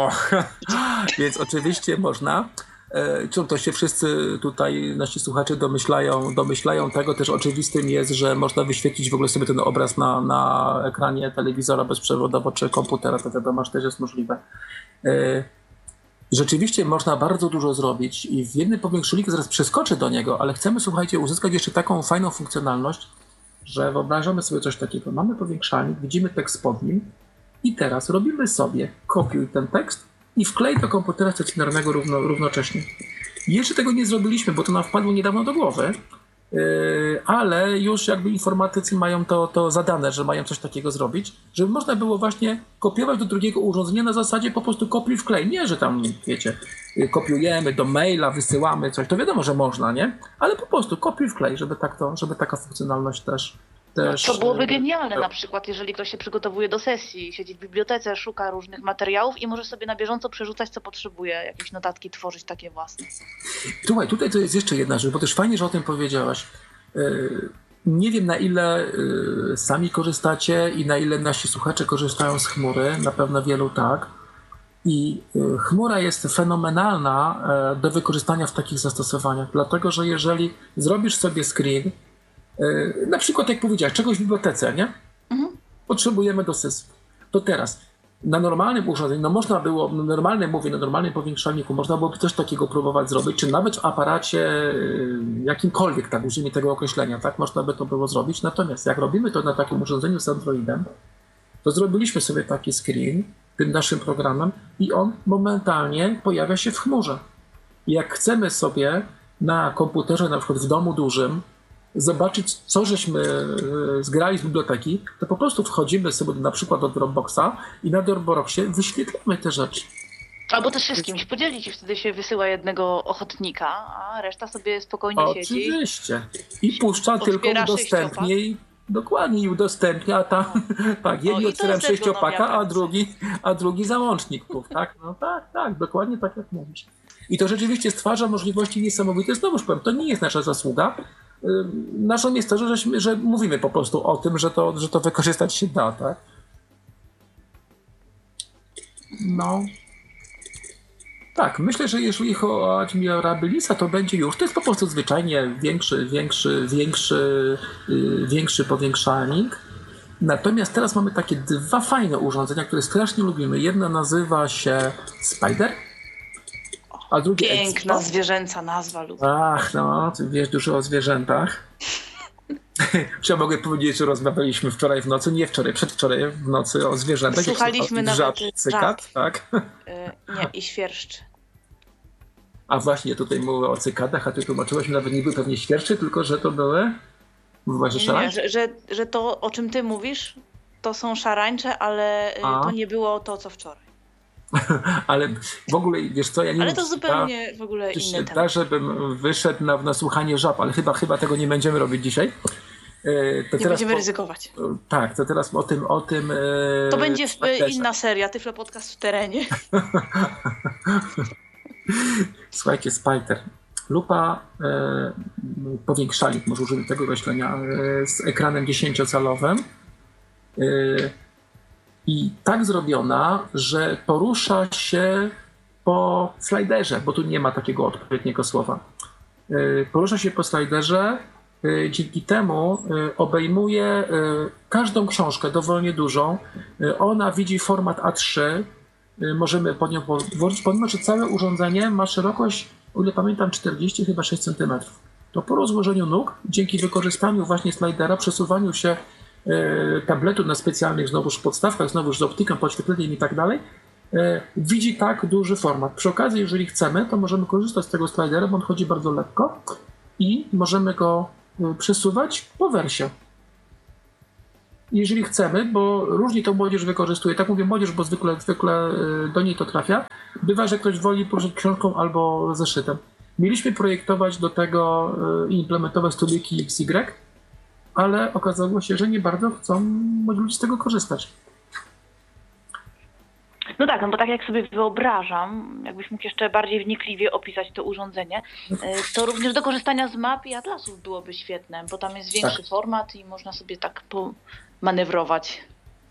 Więc oczywiście można. To się wszyscy tutaj, nasi słuchacze domyślają tego, też oczywistym jest, że można wyświetlić w ogóle sobie ten obraz na ekranie telewizora bezprzewodowo czy komputera, to wiadomo, że też jest możliwe. Rzeczywiście można bardzo dużo zrobić i w jednym powiększulniku zaraz przeskoczę do niego, ale chcemy, słuchajcie, uzyskać jeszcze taką fajną funkcjonalność, że wyobrażamy sobie coś takiego. Mamy powiększalnik, widzimy tekst pod nim i teraz robimy sobie kopiuj ten tekst i wklej do komputera stacjonarnego równocześnie. Jeszcze tego nie zrobiliśmy, bo to nam wpadło niedawno do głowy, ale już jakby informatycy mają to zadane, że mają coś takiego zrobić, żeby można było właśnie kopiować do drugiego urządzenia na zasadzie po prostu kopiuj wklej. Nie, że tam, wiecie, kopiujemy do maila, wysyłamy coś, to wiadomo, że można, nie? Ale po prostu kopiuj wklej, żeby taka funkcjonalność też... To byłoby genialne na przykład, jeżeli ktoś się przygotowuje do sesji, siedzi w bibliotece, szuka różnych materiałów i może sobie na bieżąco przerzucać, co potrzebuje, jakieś notatki tworzyć takie własne. Słuchaj, tutaj to jest jeszcze jedna rzecz, bo też fajnie, że o tym powiedziałaś. Nie wiem, na ile sami korzystacie i na ile nasi słuchacze korzystają z chmury, na pewno wielu tak. I chmura jest fenomenalna do wykorzystania w takich zastosowaniach, dlatego że jeżeli zrobisz sobie screen, na przykład jak powiedziałeś, czegoś w bibliotece, nie? Potrzebujemy do sesji. To teraz, na normalnym urządzeniu, no można było, na normalnym powiększalniku, można byłoby coś takiego próbować zrobić, czy nawet w aparacie jakimkolwiek, tak, użyjmy tego określenia, tak, można by to było zrobić. Natomiast jak robimy to na takim urządzeniu z Androidem, to zrobiliśmy sobie taki screen tym naszym programem i on momentalnie pojawia się w chmurze. I jak chcemy sobie na komputerze, na przykład w domu dużym, zobaczyć, co żeśmy zgrali z biblioteki, to po prostu wchodzimy sobie na przykład do Dropboxa i na Dropboxie wyświetlamy te rzeczy. Albo też się z kimś podzielić i wtedy się wysyła jednego ochotnika, a reszta sobie spokojnie siedzi. Oczywiście. I puszcza, tylko udostępnia. Dokładnie, i udostępnia, a tam tak, jedni otwieram 6-paka, a drugi załącznik. Tak? No tak, dokładnie tak jak mówisz. I to rzeczywiście stwarza możliwości niesamowite. Znowuż powiem, to nie jest nasza zasługa. Naszą jest to, że mówimy po prostu o tym, że to wykorzystać się da, tak? No. Tak, myślę, że jeżeli chodzi o admirabilisa, to będzie już. To jest po prostu zwyczajnie większy powiększalnik. Natomiast teraz mamy takie dwa fajne urządzenia, które strasznie lubimy. Jedno nazywa się Spider, a drugie piękna Expo. Zwierzęca nazwa. Ach, no, ty wiesz dużo o zwierzętach. Czy ja mogę powiedzieć, że rozmawialiśmy wczoraj w nocy, nie wczoraj, przedwczoraj w nocy o zwierzętach. Słuchaliśmy nawet cykat, tak? Nie, i świerszczy. A właśnie, tutaj mówię o cykadach, a ty tłumaczyłaś, nawet nie były pewnie świerszczy, tylko że to były... Mówiłaś, że szarańcze? Nie, że to, o czym ty mówisz, to są szarańcze, ale to nie było to, co wczoraj. Ale w ogóle, wiesz co, ja nie ale wiem, to zupełnie w ogóle inny temat. Żebym wyszedł na słuchanie żab, ale chyba tego nie będziemy robić dzisiaj. To nie będziemy ryzykować. Tak, to teraz o tym to będzie inna seria, Tyflo Podcast w terenie. Słuchajcie, Spider. Lupa, powiększalnik, może użyję tego określenia, z ekranem 10-calowym. I tak zrobiona, że porusza się po slajderze, bo tu nie ma takiego odpowiedniego słowa. Porusza się po slajderze, dzięki temu obejmuje każdą książkę, dowolnie dużą. Ona widzi format A3, możemy pod nią włożyć, pomimo że całe urządzenie ma szerokość, o ile pamiętam, 40 chyba 6 cm. to po rozłożeniu nóg, dzięki wykorzystaniu właśnie slidera, przesuwaniu się tabletu na specjalnych znowuż podstawkach, znowuż z optyką, podświetleniem i tak dalej, widzi tak duży format. Przy okazji, jeżeli chcemy, to możemy korzystać z tego slidera, bo on chodzi bardzo lekko i możemy go przesuwać po wersie. Jeżeli chcemy, bo różnie to młodzież wykorzystuje, tak mówię młodzież, bo zwykle do niej to trafia, bywa, że ktoś woli poruszać książką albo zeszytem. Mieliśmy projektować do tego i implementować stoliki XY, ale okazało się, że nie bardzo chcą młodzi ludzie z tego korzystać. No tak, no bo tak jak sobie wyobrażam, jakbyś mógł jeszcze bardziej wnikliwie opisać to urządzenie, to również do korzystania z map i atlasów byłoby świetne, bo tam jest większy format i można sobie tak pomanewrować.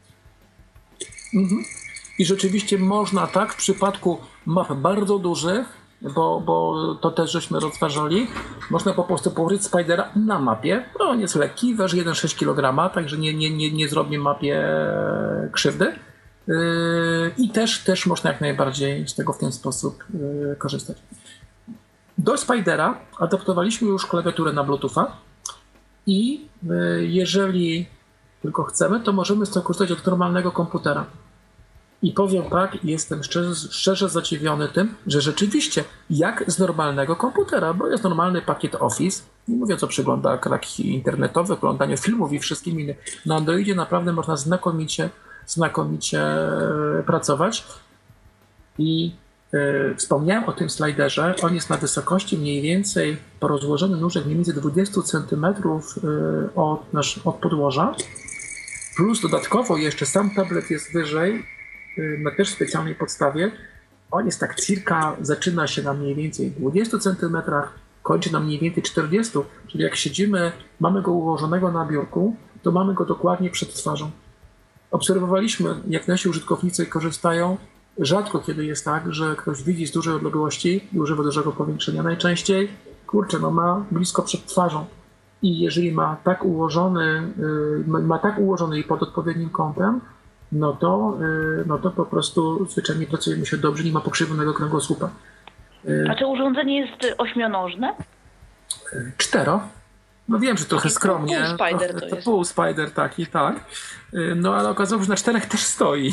I rzeczywiście można tak w przypadku map bardzo dużych, bo to też żeśmy rozważali, można po prostu położyć Spidera na mapie. No, on jest lekki, waży 1,6 kg, także nie zrobi mapie krzywdy. I też można jak najbardziej z tego w ten sposób korzystać. Do Spidera adaptowaliśmy już klawiaturę na Bluetootha i jeżeli tylko chcemy, to możemy z tego korzystać od normalnego komputera. I powiem tak, jestem szczerze zadziwiony tym, że rzeczywiście jak z normalnego komputera, bo jest normalny pakiet Office, nie mówiąc o przeglądarkach internetowych, oglądaniu filmów i wszystkim innym. Na Androidzie naprawdę można znakomicie pracować. I wspomniałem o tym slajderze. On jest na wysokości mniej więcej po rozłożeniu nóżek mniej więcej 20 cm od podłoża. Plus dodatkowo jeszcze sam tablet jest wyżej, na też specjalnej podstawie. On jest tak zaczyna się na mniej więcej 20 cm, kończy na mniej więcej 40, czyli jak siedzimy, mamy go ułożonego na biurku, to mamy go dokładnie przed twarzą. Obserwowaliśmy, jak nasi użytkownicy korzystają. Rzadko kiedy jest tak, że ktoś widzi z dużej odległości i używa dużego powiększenia. Najczęściej, ma blisko przed twarzą. I jeżeli ma tak ułożony i pod odpowiednim kątem, no to po prostu zwyczajnie pracujemy się dobrze, nie ma pokrzywionego kręgosłupa. A czy urządzenie jest ośmionożne? 4. No wiem, że trochę skromnie. Pół Spider to jest. Pół Spider, tak i tak. No ale okazało się, że na 4 też stoi.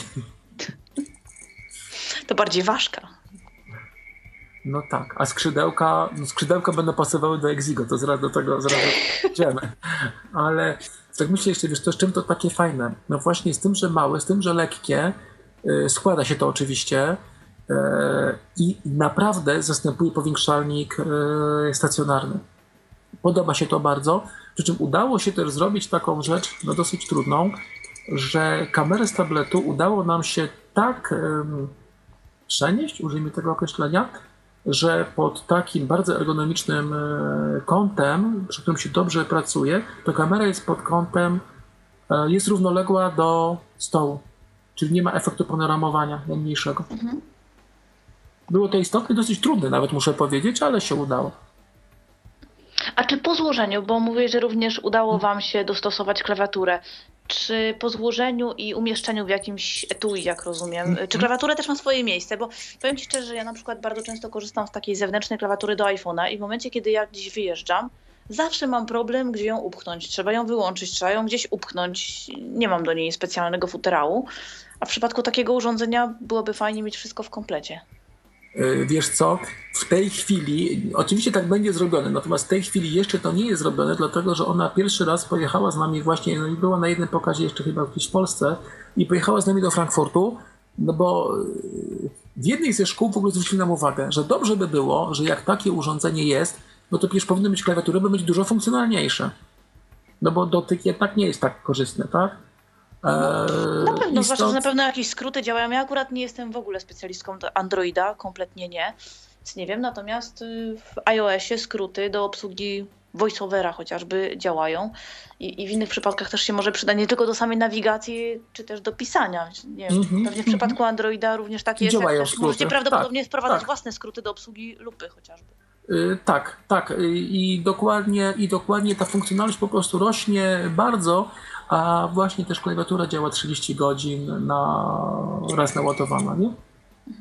To bardziej ważka. No tak, a skrzydełka będą pasowały do Exigo, to zaraz do tego idziemy. Ale tak myślę jeszcze, wiesz, to z czym to takie fajne? No właśnie z tym, że małe, z tym, że lekkie, składa się to oczywiście i naprawdę zastępuje powiększalnik stacjonarny. Podoba się to bardzo, przy czym udało się też zrobić taką rzecz, no dosyć trudną, że kamerę z tabletu udało nam się tak przenieść, użyjmy tego określenia, że pod takim bardzo ergonomicznym kątem, przy którym się dobrze pracuje, to kamera jest pod kątem, jest równoległa do stołu, czyli nie ma efektu panoramowania najmniejszego. Było to istotne, dosyć trudne nawet muszę powiedzieć, ale się udało. A czy po złożeniu, bo mówię, że również udało wam się dostosować klawiaturę, czy po złożeniu i umieszczeniu w jakimś etui, jak rozumiem, czy klawiatura też ma swoje miejsce? Bo powiem ci szczerze, że ja na przykład bardzo często korzystam z takiej zewnętrznej klawiatury do iPhone'a i w momencie, kiedy ja gdzieś wyjeżdżam, zawsze mam problem, gdzie ją upchnąć. Trzeba ją wyłączyć, trzeba ją gdzieś upchnąć. Nie mam do niej specjalnego futerału. A w przypadku takiego urządzenia byłoby fajnie mieć wszystko w komplecie. Wiesz co, w tej chwili, oczywiście tak będzie zrobione, natomiast w tej chwili jeszcze to nie jest zrobione, dlatego że ona pierwszy raz pojechała z nami właśnie, no i była na jednym pokazie jeszcze chyba gdzieś w Polsce i pojechała z nami do Frankfurtu, no bo w jednej ze szkół w ogóle zwrócili nam uwagę, że dobrze by było, że jak takie urządzenie jest, no to przecież powinny być klawiatury, by być dużo funkcjonalniejsze. No bo dotyk jednak nie jest tak korzystny, tak? Na pewno, zwłaszcza, że na pewno jakieś skróty działają. Ja akurat nie jestem w ogóle specjalistką do Androida, kompletnie nie, więc nie wiem, natomiast w iOSie skróty do obsługi voiceovera chociażby działają i w innych przypadkach też się może przyda nie tylko do samej nawigacji, czy też do pisania. Nie wiem, pewnie w przypadku Androida również tak jest, jak też możecie prawdopodobnie wprowadzać własne skróty do obsługi lupy chociażby. Tak. I dokładnie ta funkcjonalność po prostu rośnie bardzo, a właśnie też klawiatura działa 30 godzin raz naładowana, nie?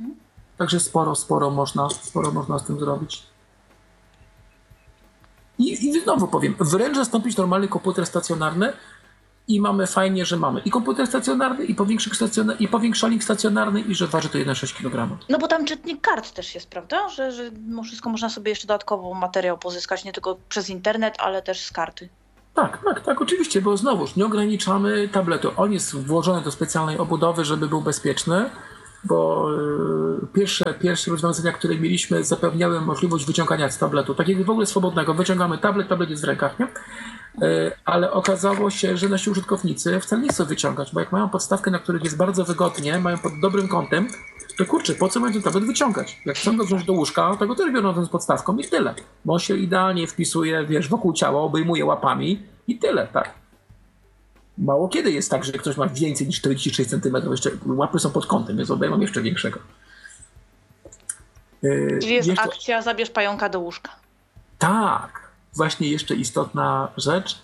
Także sporo można z tym zrobić. I I znowu powiem, wręcz zastąpić normalny komputer stacjonarny i mamy fajnie, że mamy i komputer stacjonarny, i powiększalnik stacjonarny, i że waży to 1,6 kg. No bo tam czytnik kart też jest, prawda? Że wszystko można sobie jeszcze dodatkowo materiał pozyskać, nie tylko przez internet, ale też z karty. Tak, oczywiście, bo znowuż nie ograniczamy tabletu. On jest włożony do specjalnej obudowy, żeby był bezpieczny, bo pierwsze rozwiązania, które mieliśmy, zapewniały możliwość wyciągania z tabletu, takiego w ogóle swobodnego. Wyciągamy tablet jest w rękach, nie? Ale okazało się, że nasi użytkownicy wcale nie chcą wyciągać, bo jak mają podstawkę, na których jest bardzo wygodnie, mają pod dobrym kątem, to kurczę, po co mają ten tablet wyciągać? Jak chcą go wziąć do łóżka, to go też biorą z podstawką i tyle. Bo on się idealnie wpisuje, wokół ciała, obejmuje łapami i tyle, tak? Mało kiedy jest tak, że ktoś ma więcej niż 46 cm, jeszcze łapy są pod kątem, więc obejmą jeszcze większego. Czyli jest akcja, zabierz pająka do łóżka. Tak, właśnie jeszcze istotna rzecz.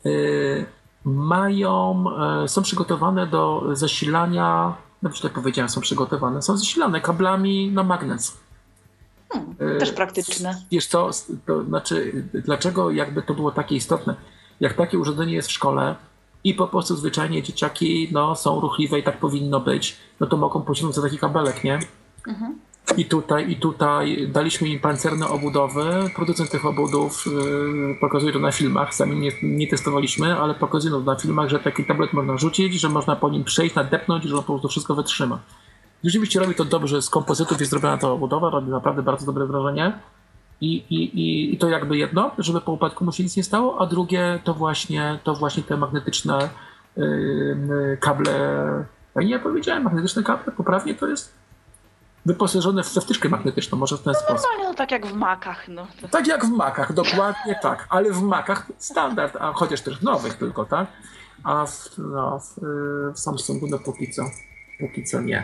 Są przygotowane do zasilania, źle powiedziałem, są zasilane kablami na magnes. Też praktyczne. Wiesz co, to znaczy, dlaczego jakby to było takie istotne? Jak takie urządzenie jest w szkole i po prostu zwyczajnie dzieciaki są ruchliwe i tak powinno być, no to mogą pociągnąć za taki kabelek, nie? I tutaj daliśmy im pancerne obudowy. Producent tych obudów pokazuje to na filmach. Sami nie testowaliśmy, ale pokazuje na filmach, że taki tablet można rzucić, że można po nim przejść, nadepnąć, że on po prostu wszystko wytrzyma. Rzeczywiście robi to dobrze, z kompozytów jest zrobiona ta obudowa, robi naprawdę bardzo dobre wrażenie. I to jakby jedno, żeby po upadku mu się nic nie stało, a drugie to właśnie te magnetyczne kable. Ja nie powiedziałem, magnetyczne kable, poprawnie to jest wyposażone w wtyczkę magnetyczną, może w ten sposób. No tak jak w Macach. No. Tak jak w Macach, dokładnie tak, ale w Macach standard, a chociaż też nowych tylko, tak? A w Samsungu póki co nie.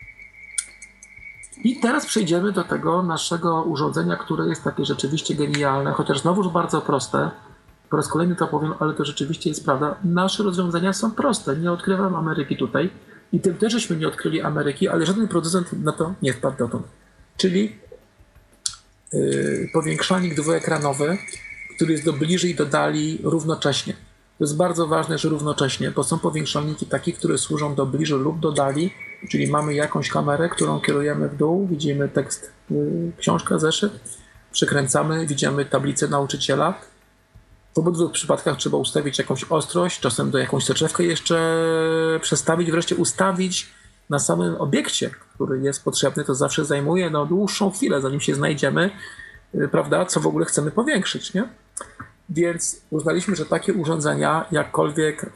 I teraz przejdziemy do tego naszego urządzenia, które jest takie rzeczywiście genialne, chociaż znowuż bardzo proste. Po raz kolejny to powiem, ale to rzeczywiście jest prawda. Nasze rozwiązania są proste. Nie odkrywam Ameryki tutaj. I tym też żeśmy nie odkryli Ameryki, ale żaden producent na to nie wpadł dotąd. Czyli powiększalnik dwuekranowy, który jest do bliżej i do dali równocześnie. To jest bardzo ważne, że równocześnie, bo są powiększalniki takie, które służą do bliżej lub do dali, czyli mamy jakąś kamerę, którą kierujemy w dół, widzimy tekst, książkę, zeszyt, przekręcamy, widzimy tablicę nauczyciela. W obydwu przypadkach trzeba ustawić jakąś ostrość, czasem do jakąś soczewkę jeszcze przestawić, wreszcie ustawić na samym obiekcie, który jest potrzebny. To zawsze zajmuje dłuższą chwilę, zanim się znajdziemy, prawda, co w ogóle chcemy powiększyć, nie? Więc uznaliśmy, że takie urządzenia, jakkolwiek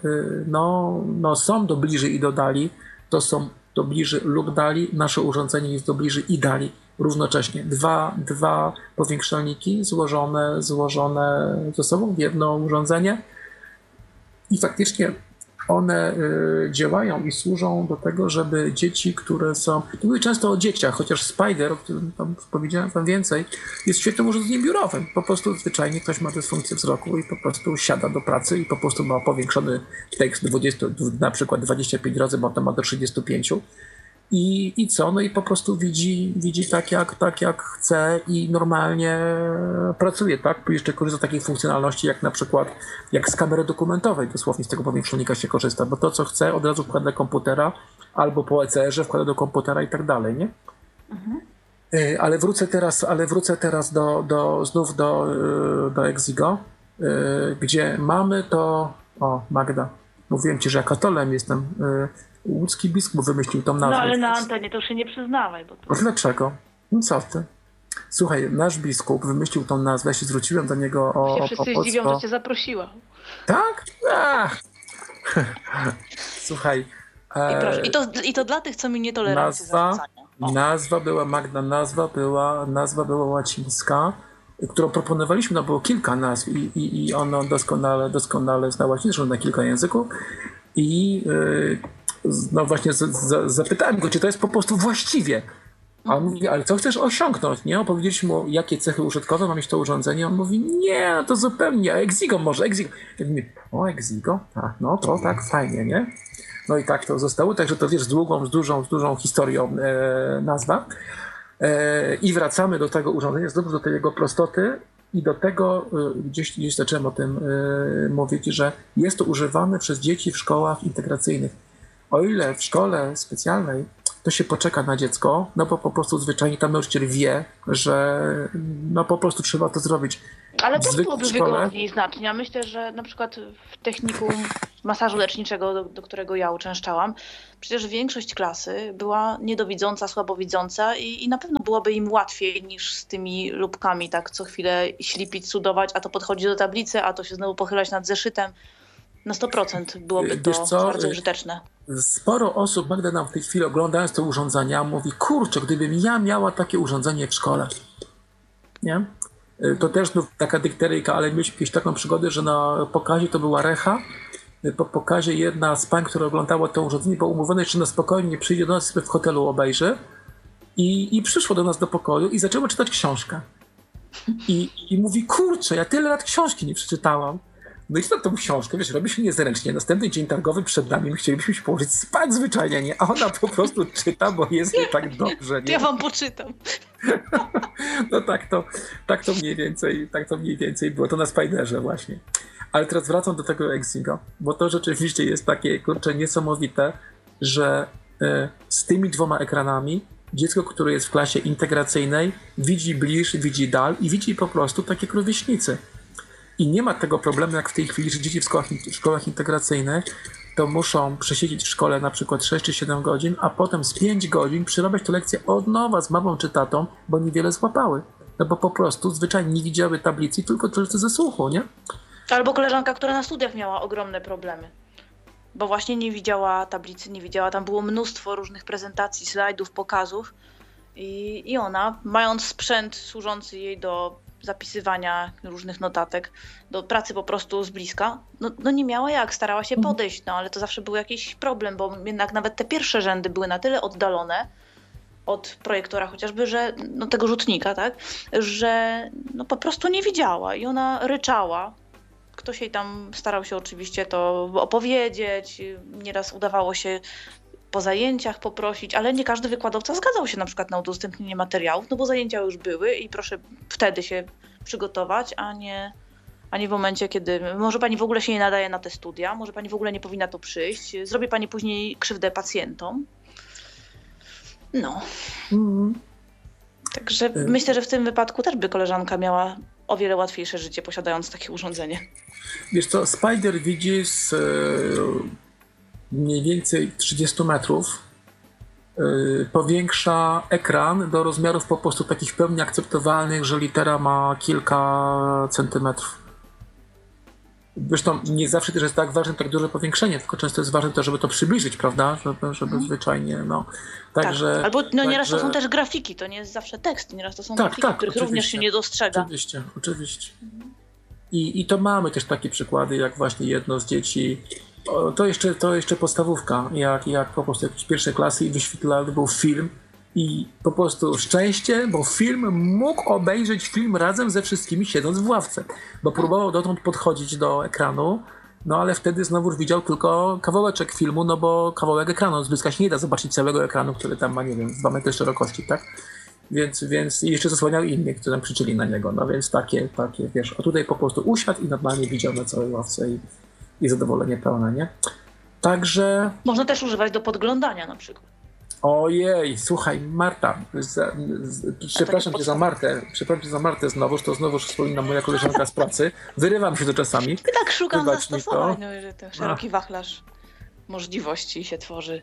są do bliżej i do dali, to są do bliżej lub dali. Nasze urządzenie jest do bliżej i dali równocześnie. Dwa powiększalniki złożone ze sobą w jedno urządzenie i faktycznie one działają i służą do tego, żeby dzieci, które są... To mówię często o dzieciach, chociaż Spider, o którym tam powiedziałem wam więcej, jest świetnym urządzeniem biurowym. Po prostu zwyczajnie ktoś ma dysfunkcję wzroku i po prostu siada do pracy i po prostu ma powiększony tekst na przykład 25 razy, bo tam ma do 35. I co? No i po prostu widzi tak jak chce i normalnie pracuje, tak? Jeszcze korzysta z takich funkcjonalności jak na przykład jak z kamery dokumentowej, dosłownie z tego powiększalnika się korzysta, bo to co chce od razu wkłada do komputera albo po ECR-ze wkłada do komputera i tak dalej, nie? Ale wrócę teraz znów do Exigo, gdzie mamy to... O, Magda, mówiłem ci, że ja katolem jestem. Łódzki biskup wymyślił tą nazwę. No ale na antenie to się nie przyznawaj. Bo to... Dlaczego? No co ty? Słuchaj, nasz biskup wymyślił tą nazwę, ja się zwróciłem do niego o... Wszyscy zdziwią, że cię zaprosiła. Tak? Słuchaj... proszę, I to dla tych, co mi nietolerancję zarzucają. Nazwa była, Magda, nazwa była łacińska, którą proponowaliśmy, no było kilka nazw i ono doskonale zna łacińską na kilka języków i no właśnie zapytałem go, czy to jest po prostu właściwie. A on mówi, ale co chcesz osiągnąć, nie? Opowiedzieliśmy mu, jakie cechy użytkowe ma mieć to urządzenie. On mówi, nie, no to zupełnie, a Exigo może, Exigo. Ja mówię, o Exigo? Tak, no to tak, fajnie, nie? No i tak to zostało, także to wiesz, z dużą historią nazwa. I wracamy do tego urządzenia, znów do tej jego prostoty I do tego gdzieś zacząłem o tym mówić, że jest to używane przez dzieci w szkołach integracyjnych. O ile w szkole specjalnej to się poczeka na dziecko, no bo po prostu zwyczajnie tam nauczyciel wie, że no po prostu trzeba to zrobić. Ale też byłoby wygodniej znacznie. Ja myślę, że na przykład w technikum masażu leczniczego, do którego ja uczęszczałam, przecież większość klasy była niedowidząca, słabowidząca i na pewno byłoby im łatwiej niż z tymi lupkami tak co chwilę ślipić, cudować, a to podchodzi do tablicy, a to się znowu pochylać nad zeszytem. Na 100% byłoby to bardzo użyteczne. Sporo osób, Magda, nam w tej chwili oglądając te urządzenia mówi, kurczę, gdybym ja miała takie urządzenie w szkole. Nie? To też taka dykteryjka, ale mieliśmy jakąś taką przygodę, że na pokazie to była Recha. Po pokazie jedna z pań, która oglądała to urządzenie, była umówiona, że na spokojnie przyjdzie do nas, sobie w hotelu obejrzy. I przyszło do nas do pokoju i zaczęła czytać książkę. I mówi, kurczę, ja tyle lat książki nie przeczytałam. No i czytam tą książkę, wiesz, robi się niezręcznie. Następny dzień targowy przed nami, my chcielibyśmy się położyć spać zwyczajnie, nie? A ona po prostu czyta, bo jest jej tak dobrze, nie? Ja wam poczytam. No tak to mniej więcej było. To na Spiderze właśnie. Ale teraz wracam do tego Exigo, bo to rzeczywiście jest takie, kurczę, niesamowite, że z tymi 2 ekranami dziecko, które jest w klasie integracyjnej, widzi bliż, widzi dal i widzi po prostu takie jak rówieśnicy. I nie ma tego problemu jak w tej chwili, że dzieci w szkołach integracyjnych to muszą przesiedzieć w szkole na przykład 6 czy 7 godzin, a potem z 5 godzin przyrabiać tę lekcję od nowa z mamą czy tatą, bo niewiele złapały. No bo po prostu zwyczajnie nie widziały tablicy, tylko tylko ze słuchu, nie? Albo koleżanka, która na studiach miała ogromne problemy, bo właśnie nie widziała tablicy, nie widziała, tam było mnóstwo różnych prezentacji, slajdów, pokazów i ona, mając sprzęt służący jej do zapisywania różnych notatek, do pracy po prostu z bliska, no nie miała jak, starała się podejść, no ale to zawsze był jakiś problem, bo jednak nawet te pierwsze rzędy były na tyle oddalone od projektora chociażby, że no tego rzutnika, tak, że no po prostu nie widziała i ona ryczała. Ktoś jej tam starał się oczywiście to opowiedzieć, nieraz udawało się po zajęciach poprosić, ale nie każdy wykładowca zgadzał się na przykład na udostępnienie materiałów, no bo zajęcia już były i proszę wtedy się przygotować, a nie w momencie, kiedy może pani w ogóle się nie nadaje na te studia, może pani w ogóle nie powinna tu przyjść, zrobi pani później krzywdę pacjentom. No. Także myślę, że w tym wypadku też by koleżanka miała o wiele łatwiejsze życie, posiadając takie urządzenie. Wiesz co, Spider widzi z mniej więcej 30 metrów, powiększa ekran do rozmiarów po prostu takich w pełni akceptowalnych, że litera ma kilka centymetrów. Zresztą nie zawsze też jest tak ważne tak duże powiększenie, tylko często jest ważne to, żeby to przybliżyć, prawda? Żeby zwyczajnie, no. Także, tak. Albo nieraz to są też grafiki, to nie jest zawsze tekst, nieraz to są grafiki, których oczywiście, również się nie dostrzega. Oczywiście. I to mamy też takie przykłady, jak właśnie jedno z dzieci, to jeszcze podstawówka, jak po prostu jakieś pierwsze klasy i wyświetlany był film i po prostu szczęście, bo mógł obejrzeć film razem ze wszystkimi siedząc w ławce, bo próbował dotąd podchodzić do ekranu, no ale wtedy znowu widział tylko kawałeczek filmu, no bo kawałek ekranu, z bliska się nie da zobaczyć całego ekranu, który tam ma, nie wiem, 2 metry szerokości, tak? Więc jeszcze zasłaniał innych, którzy tam krzyczeli na niego, no więc takie, wiesz, a tutaj po prostu usiadł i normalnie widział na całej ławce i zadowolenie pełne, nie? Także... Można też używać do podglądania na przykład. Ojej, słuchaj, Marta, przepraszam cię za Martę znowuż wspomina moja koleżanka z pracy, wyrywam się to czasami. Ty tak szukam zastosowań, że to szeroki wachlarz możliwości się tworzy.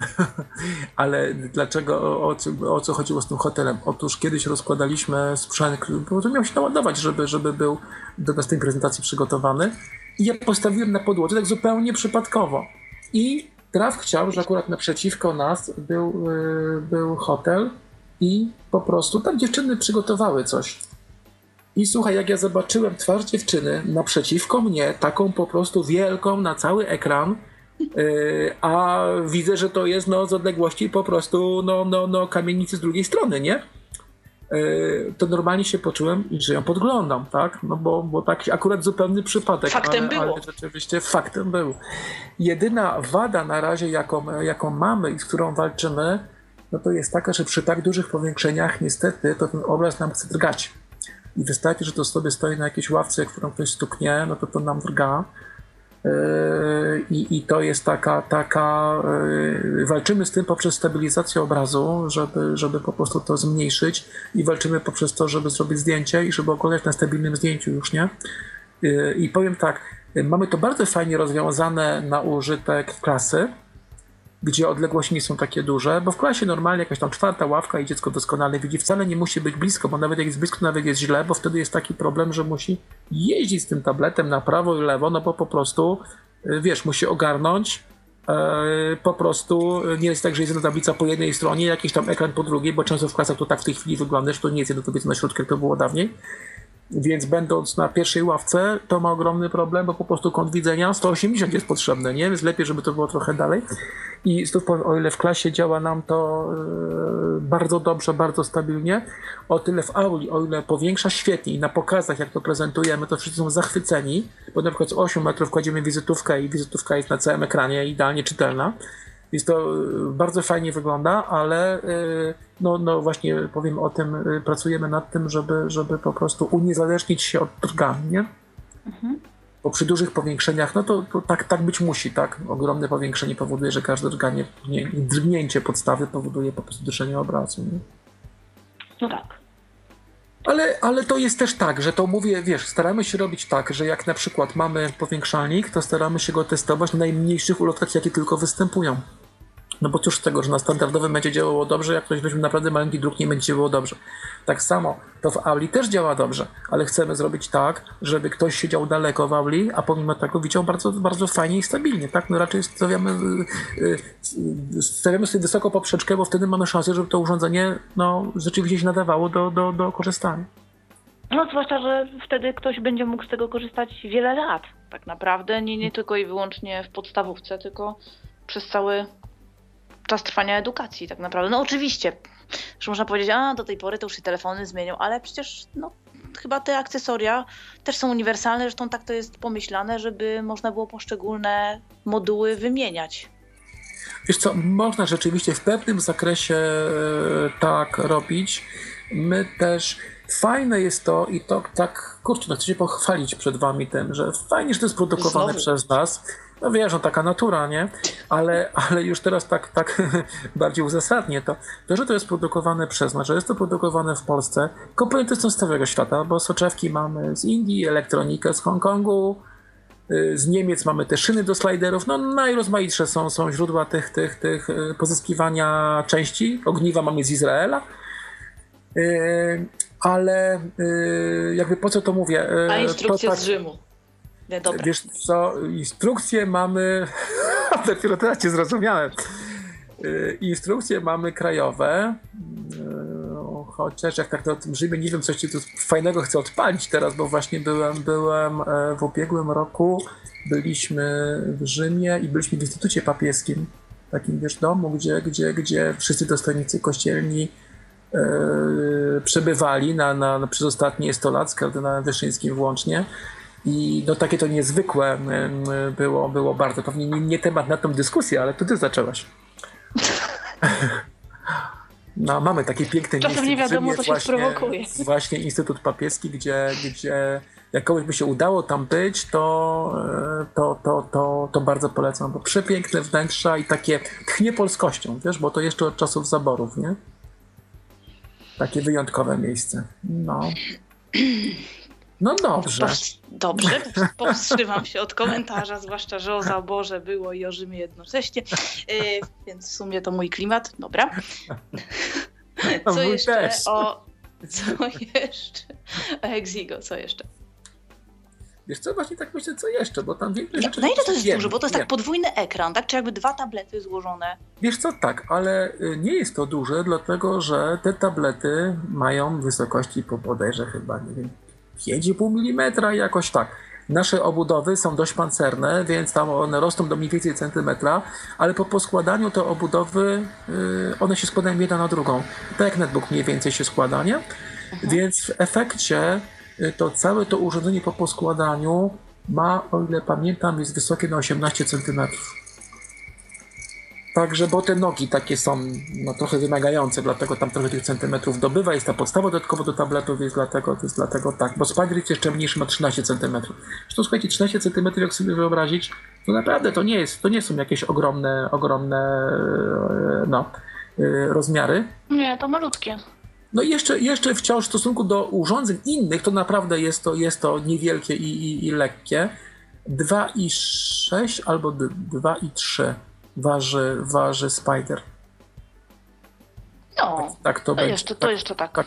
Ale dlaczego, o co chodziło z tym hotelem? Otóż kiedyś rozkładaliśmy sprzęt, bo to miał się naładować, żeby był do następnej prezentacji przygotowany i ja postawiłem na podłodze tak zupełnie przypadkowo i traf chciał, że akurat naprzeciwko nas był hotel i po prostu tam dziewczyny przygotowały coś. I słuchaj, jak ja zobaczyłem twarz dziewczyny naprzeciwko mnie, taką po prostu wielką na cały ekran, a widzę, że to jest z odległości po prostu kamienicy z drugiej strony, nie? To normalnie się poczułem, że ją podglądam, tak? No bo taki akurat zupełny przypadek. Faktem było. Ale rzeczywiście faktem był. Jedyna wada na razie, jaką mamy i z którą walczymy, no to jest taka, że przy tak dużych powiększeniach niestety to ten obraz nam chce drgać. i wystarczy, że to sobie stoi na jakiejś ławce, którą ktoś stuknie, no to nam drga. I to jest walczymy z tym poprzez stabilizację obrazu, żeby po prostu to zmniejszyć i walczymy poprzez to, żeby zrobić zdjęcie i żeby oglądać na stabilnym zdjęciu już, nie? I powiem tak, mamy to bardzo fajnie rozwiązane na użytek klasy, gdzie odległości nie są takie duże, bo w klasie normalnie jakaś tam 4. ławka i dziecko doskonale widzi, wcale nie musi być blisko, bo nawet jak jest blisko, nawet jest źle, bo wtedy jest taki problem, że musi jeździć z tym tabletem na prawo i lewo, no bo po prostu, wiesz, musi ogarnąć, po prostu nie jest tak, że jest jedna tablica po jednej stronie, jakiś tam ekran po drugiej, bo często w klasach to tak w tej chwili wygląda, że to nie jest jedna tablica na środku, jak to było dawniej. Więc będąc na pierwszej ławce, to ma ogromny problem, bo po prostu kąt widzenia 180 jest potrzebny, nie? Więc lepiej, żeby to było trochę dalej. I znów powiem, o ile w klasie działa nam to bardzo dobrze, bardzo stabilnie, o tyle w auli, o ile powiększa świetnie i na pokazach, jak to prezentujemy, to wszyscy są zachwyceni, bo na przykład z 8 metrów kładziemy wizytówkę i wizytówka jest na całym ekranie, idealnie czytelna. Więc to bardzo fajnie wygląda, ale no właśnie powiem o tym, pracujemy nad tym, żeby po prostu uniezależnić się od drgań, nie? Mhm. Bo przy dużych powiększeniach, no to tak być musi, tak? Ogromne powiększenie powoduje, że każde drgnięcie podstawy powoduje po prostu duszenie obrazu, nie? No tak. Ale to jest też tak, że to mówię, wiesz, staramy się robić tak, że jak na przykład mamy powiększalnik, to staramy się go testować na najmniejszych ulotkach, jakie tylko występują. No bo cóż z tego, że na standardowym będzie działało dobrze, jak ktoś weźmie naprawdę malutki druk, nie będzie działało dobrze. Tak samo to w auli też działa dobrze, ale chcemy zrobić tak, żeby ktoś siedział daleko w auli, a pomimo tego widział bardzo, bardzo fajnie i stabilnie, tak? No raczej stawiamy sobie wysoko poprzeczkę, bo wtedy mamy szansę, żeby to urządzenie rzeczywiście się nadawało do korzystania. No zwłaszcza, że wtedy ktoś będzie mógł z tego korzystać wiele lat, tak naprawdę, nie tylko i wyłącznie w podstawówce, tylko przez cały czas trwania edukacji tak naprawdę. No oczywiście, że można powiedzieć, do tej pory to już się telefony zmienią, ale przecież chyba te akcesoria też są uniwersalne, zresztą tak to jest pomyślane, żeby można było poszczególne moduły wymieniać. Wiesz co, można rzeczywiście w pewnym zakresie tak robić. My też, fajne jest to i to tak, kurczę, chcę się pochwalić przed wami tym, że fajnie, że to jest produkowane przez nas. No wiesz, taka natura, nie? Ale już teraz tak bardziej uzasadnię to, że to jest produkowane przez nas, że jest to produkowane w Polsce. Komponenty są z całego świata, bo soczewki mamy z Indii, elektronikę z Hongkongu, z Niemiec mamy te szyny do sliderów, najrozmaitsze są źródła tych pozyskiwania części. Ogniwa mamy z Izraela. Ale jakby po co to mówię? A instrukcje z Rzymu. Dobra. Wiesz co, instrukcje mamy, dopiero teraz cię zrozumiałem. Instrukcje mamy krajowe, chociaż jak tak to o tym Rzymie, nie wiem, coś ci tu fajnego chcę odpalić teraz, bo właśnie byłem w ubiegłym roku, byliśmy w Rzymie i byliśmy w Instytucie Papieskim, takim wiesz domu, gdzie wszyscy dostojnicy kościelni przebywali przez ostatnie 100 lat z kardynałem Wyszyńskim włącznie. I takie to niezwykłe było bardzo. Pewnie nie temat na tą dyskusję, ale to ty zaczęłaś. Mamy takie piękne miejsce. Czasem nie wiadomo, co się sprowokuje. Właśnie Instytut Papieski, gdzie jak komuś by się udało tam być, to bardzo polecam, bo przepiękne wnętrza i takie tchnie polskością, wiesz, bo to jeszcze od czasów zaborów, nie? Takie wyjątkowe miejsce. No dobrze. Dobrze, powstrzymam się od komentarza, zwłaszcza, że o zaborze było i o Rzymie jednocześnie, więc w sumie to mój klimat. Dobra. Co jeszcze o Exigo, co jeszcze? Wiesz co, właśnie tak myślę, co jeszcze, bo tam więcej rzeczy... Na ile to jest dużo, bo to jest tak podwójny ekran, tak? Czy jakby 2 tablety złożone? Wiesz co, tak, ale nie jest to duże, dlatego że te tablety mają wysokości bodajże chyba, nie wiem, 5,5 mm, jakoś tak. Nasze obudowy są dość pancerne, więc tam one rosną do mniej więcej centymetra, ale po poskładaniu te obudowy, one się składają jedna na drugą. Tak jak netbook mniej więcej się składa, nie? Więc w efekcie to całe to urządzenie po poskładaniu ma, o ile pamiętam, jest wysokie na 18 cm. Także, bo te nogi takie są no, trochę wymagające, dlatego tam trochę tych centymetrów dobywa. Jest ta podstawa dodatkowo do tabletów, jest dlatego tak. Bo Spider jest jeszcze mniejszy, ma 13 centymetrów. Zresztą słuchajcie, 13 centymetrów, jak sobie wyobrazić, to naprawdę to nie są jakieś ogromne rozmiary. Nie, to malutkie. No i jeszcze wciąż w stosunku do urządzeń innych, to naprawdę jest to niewielkie i lekkie. 2,6 albo 2,3 waży Spider. No, Tak to to będzie. jeszcze tak.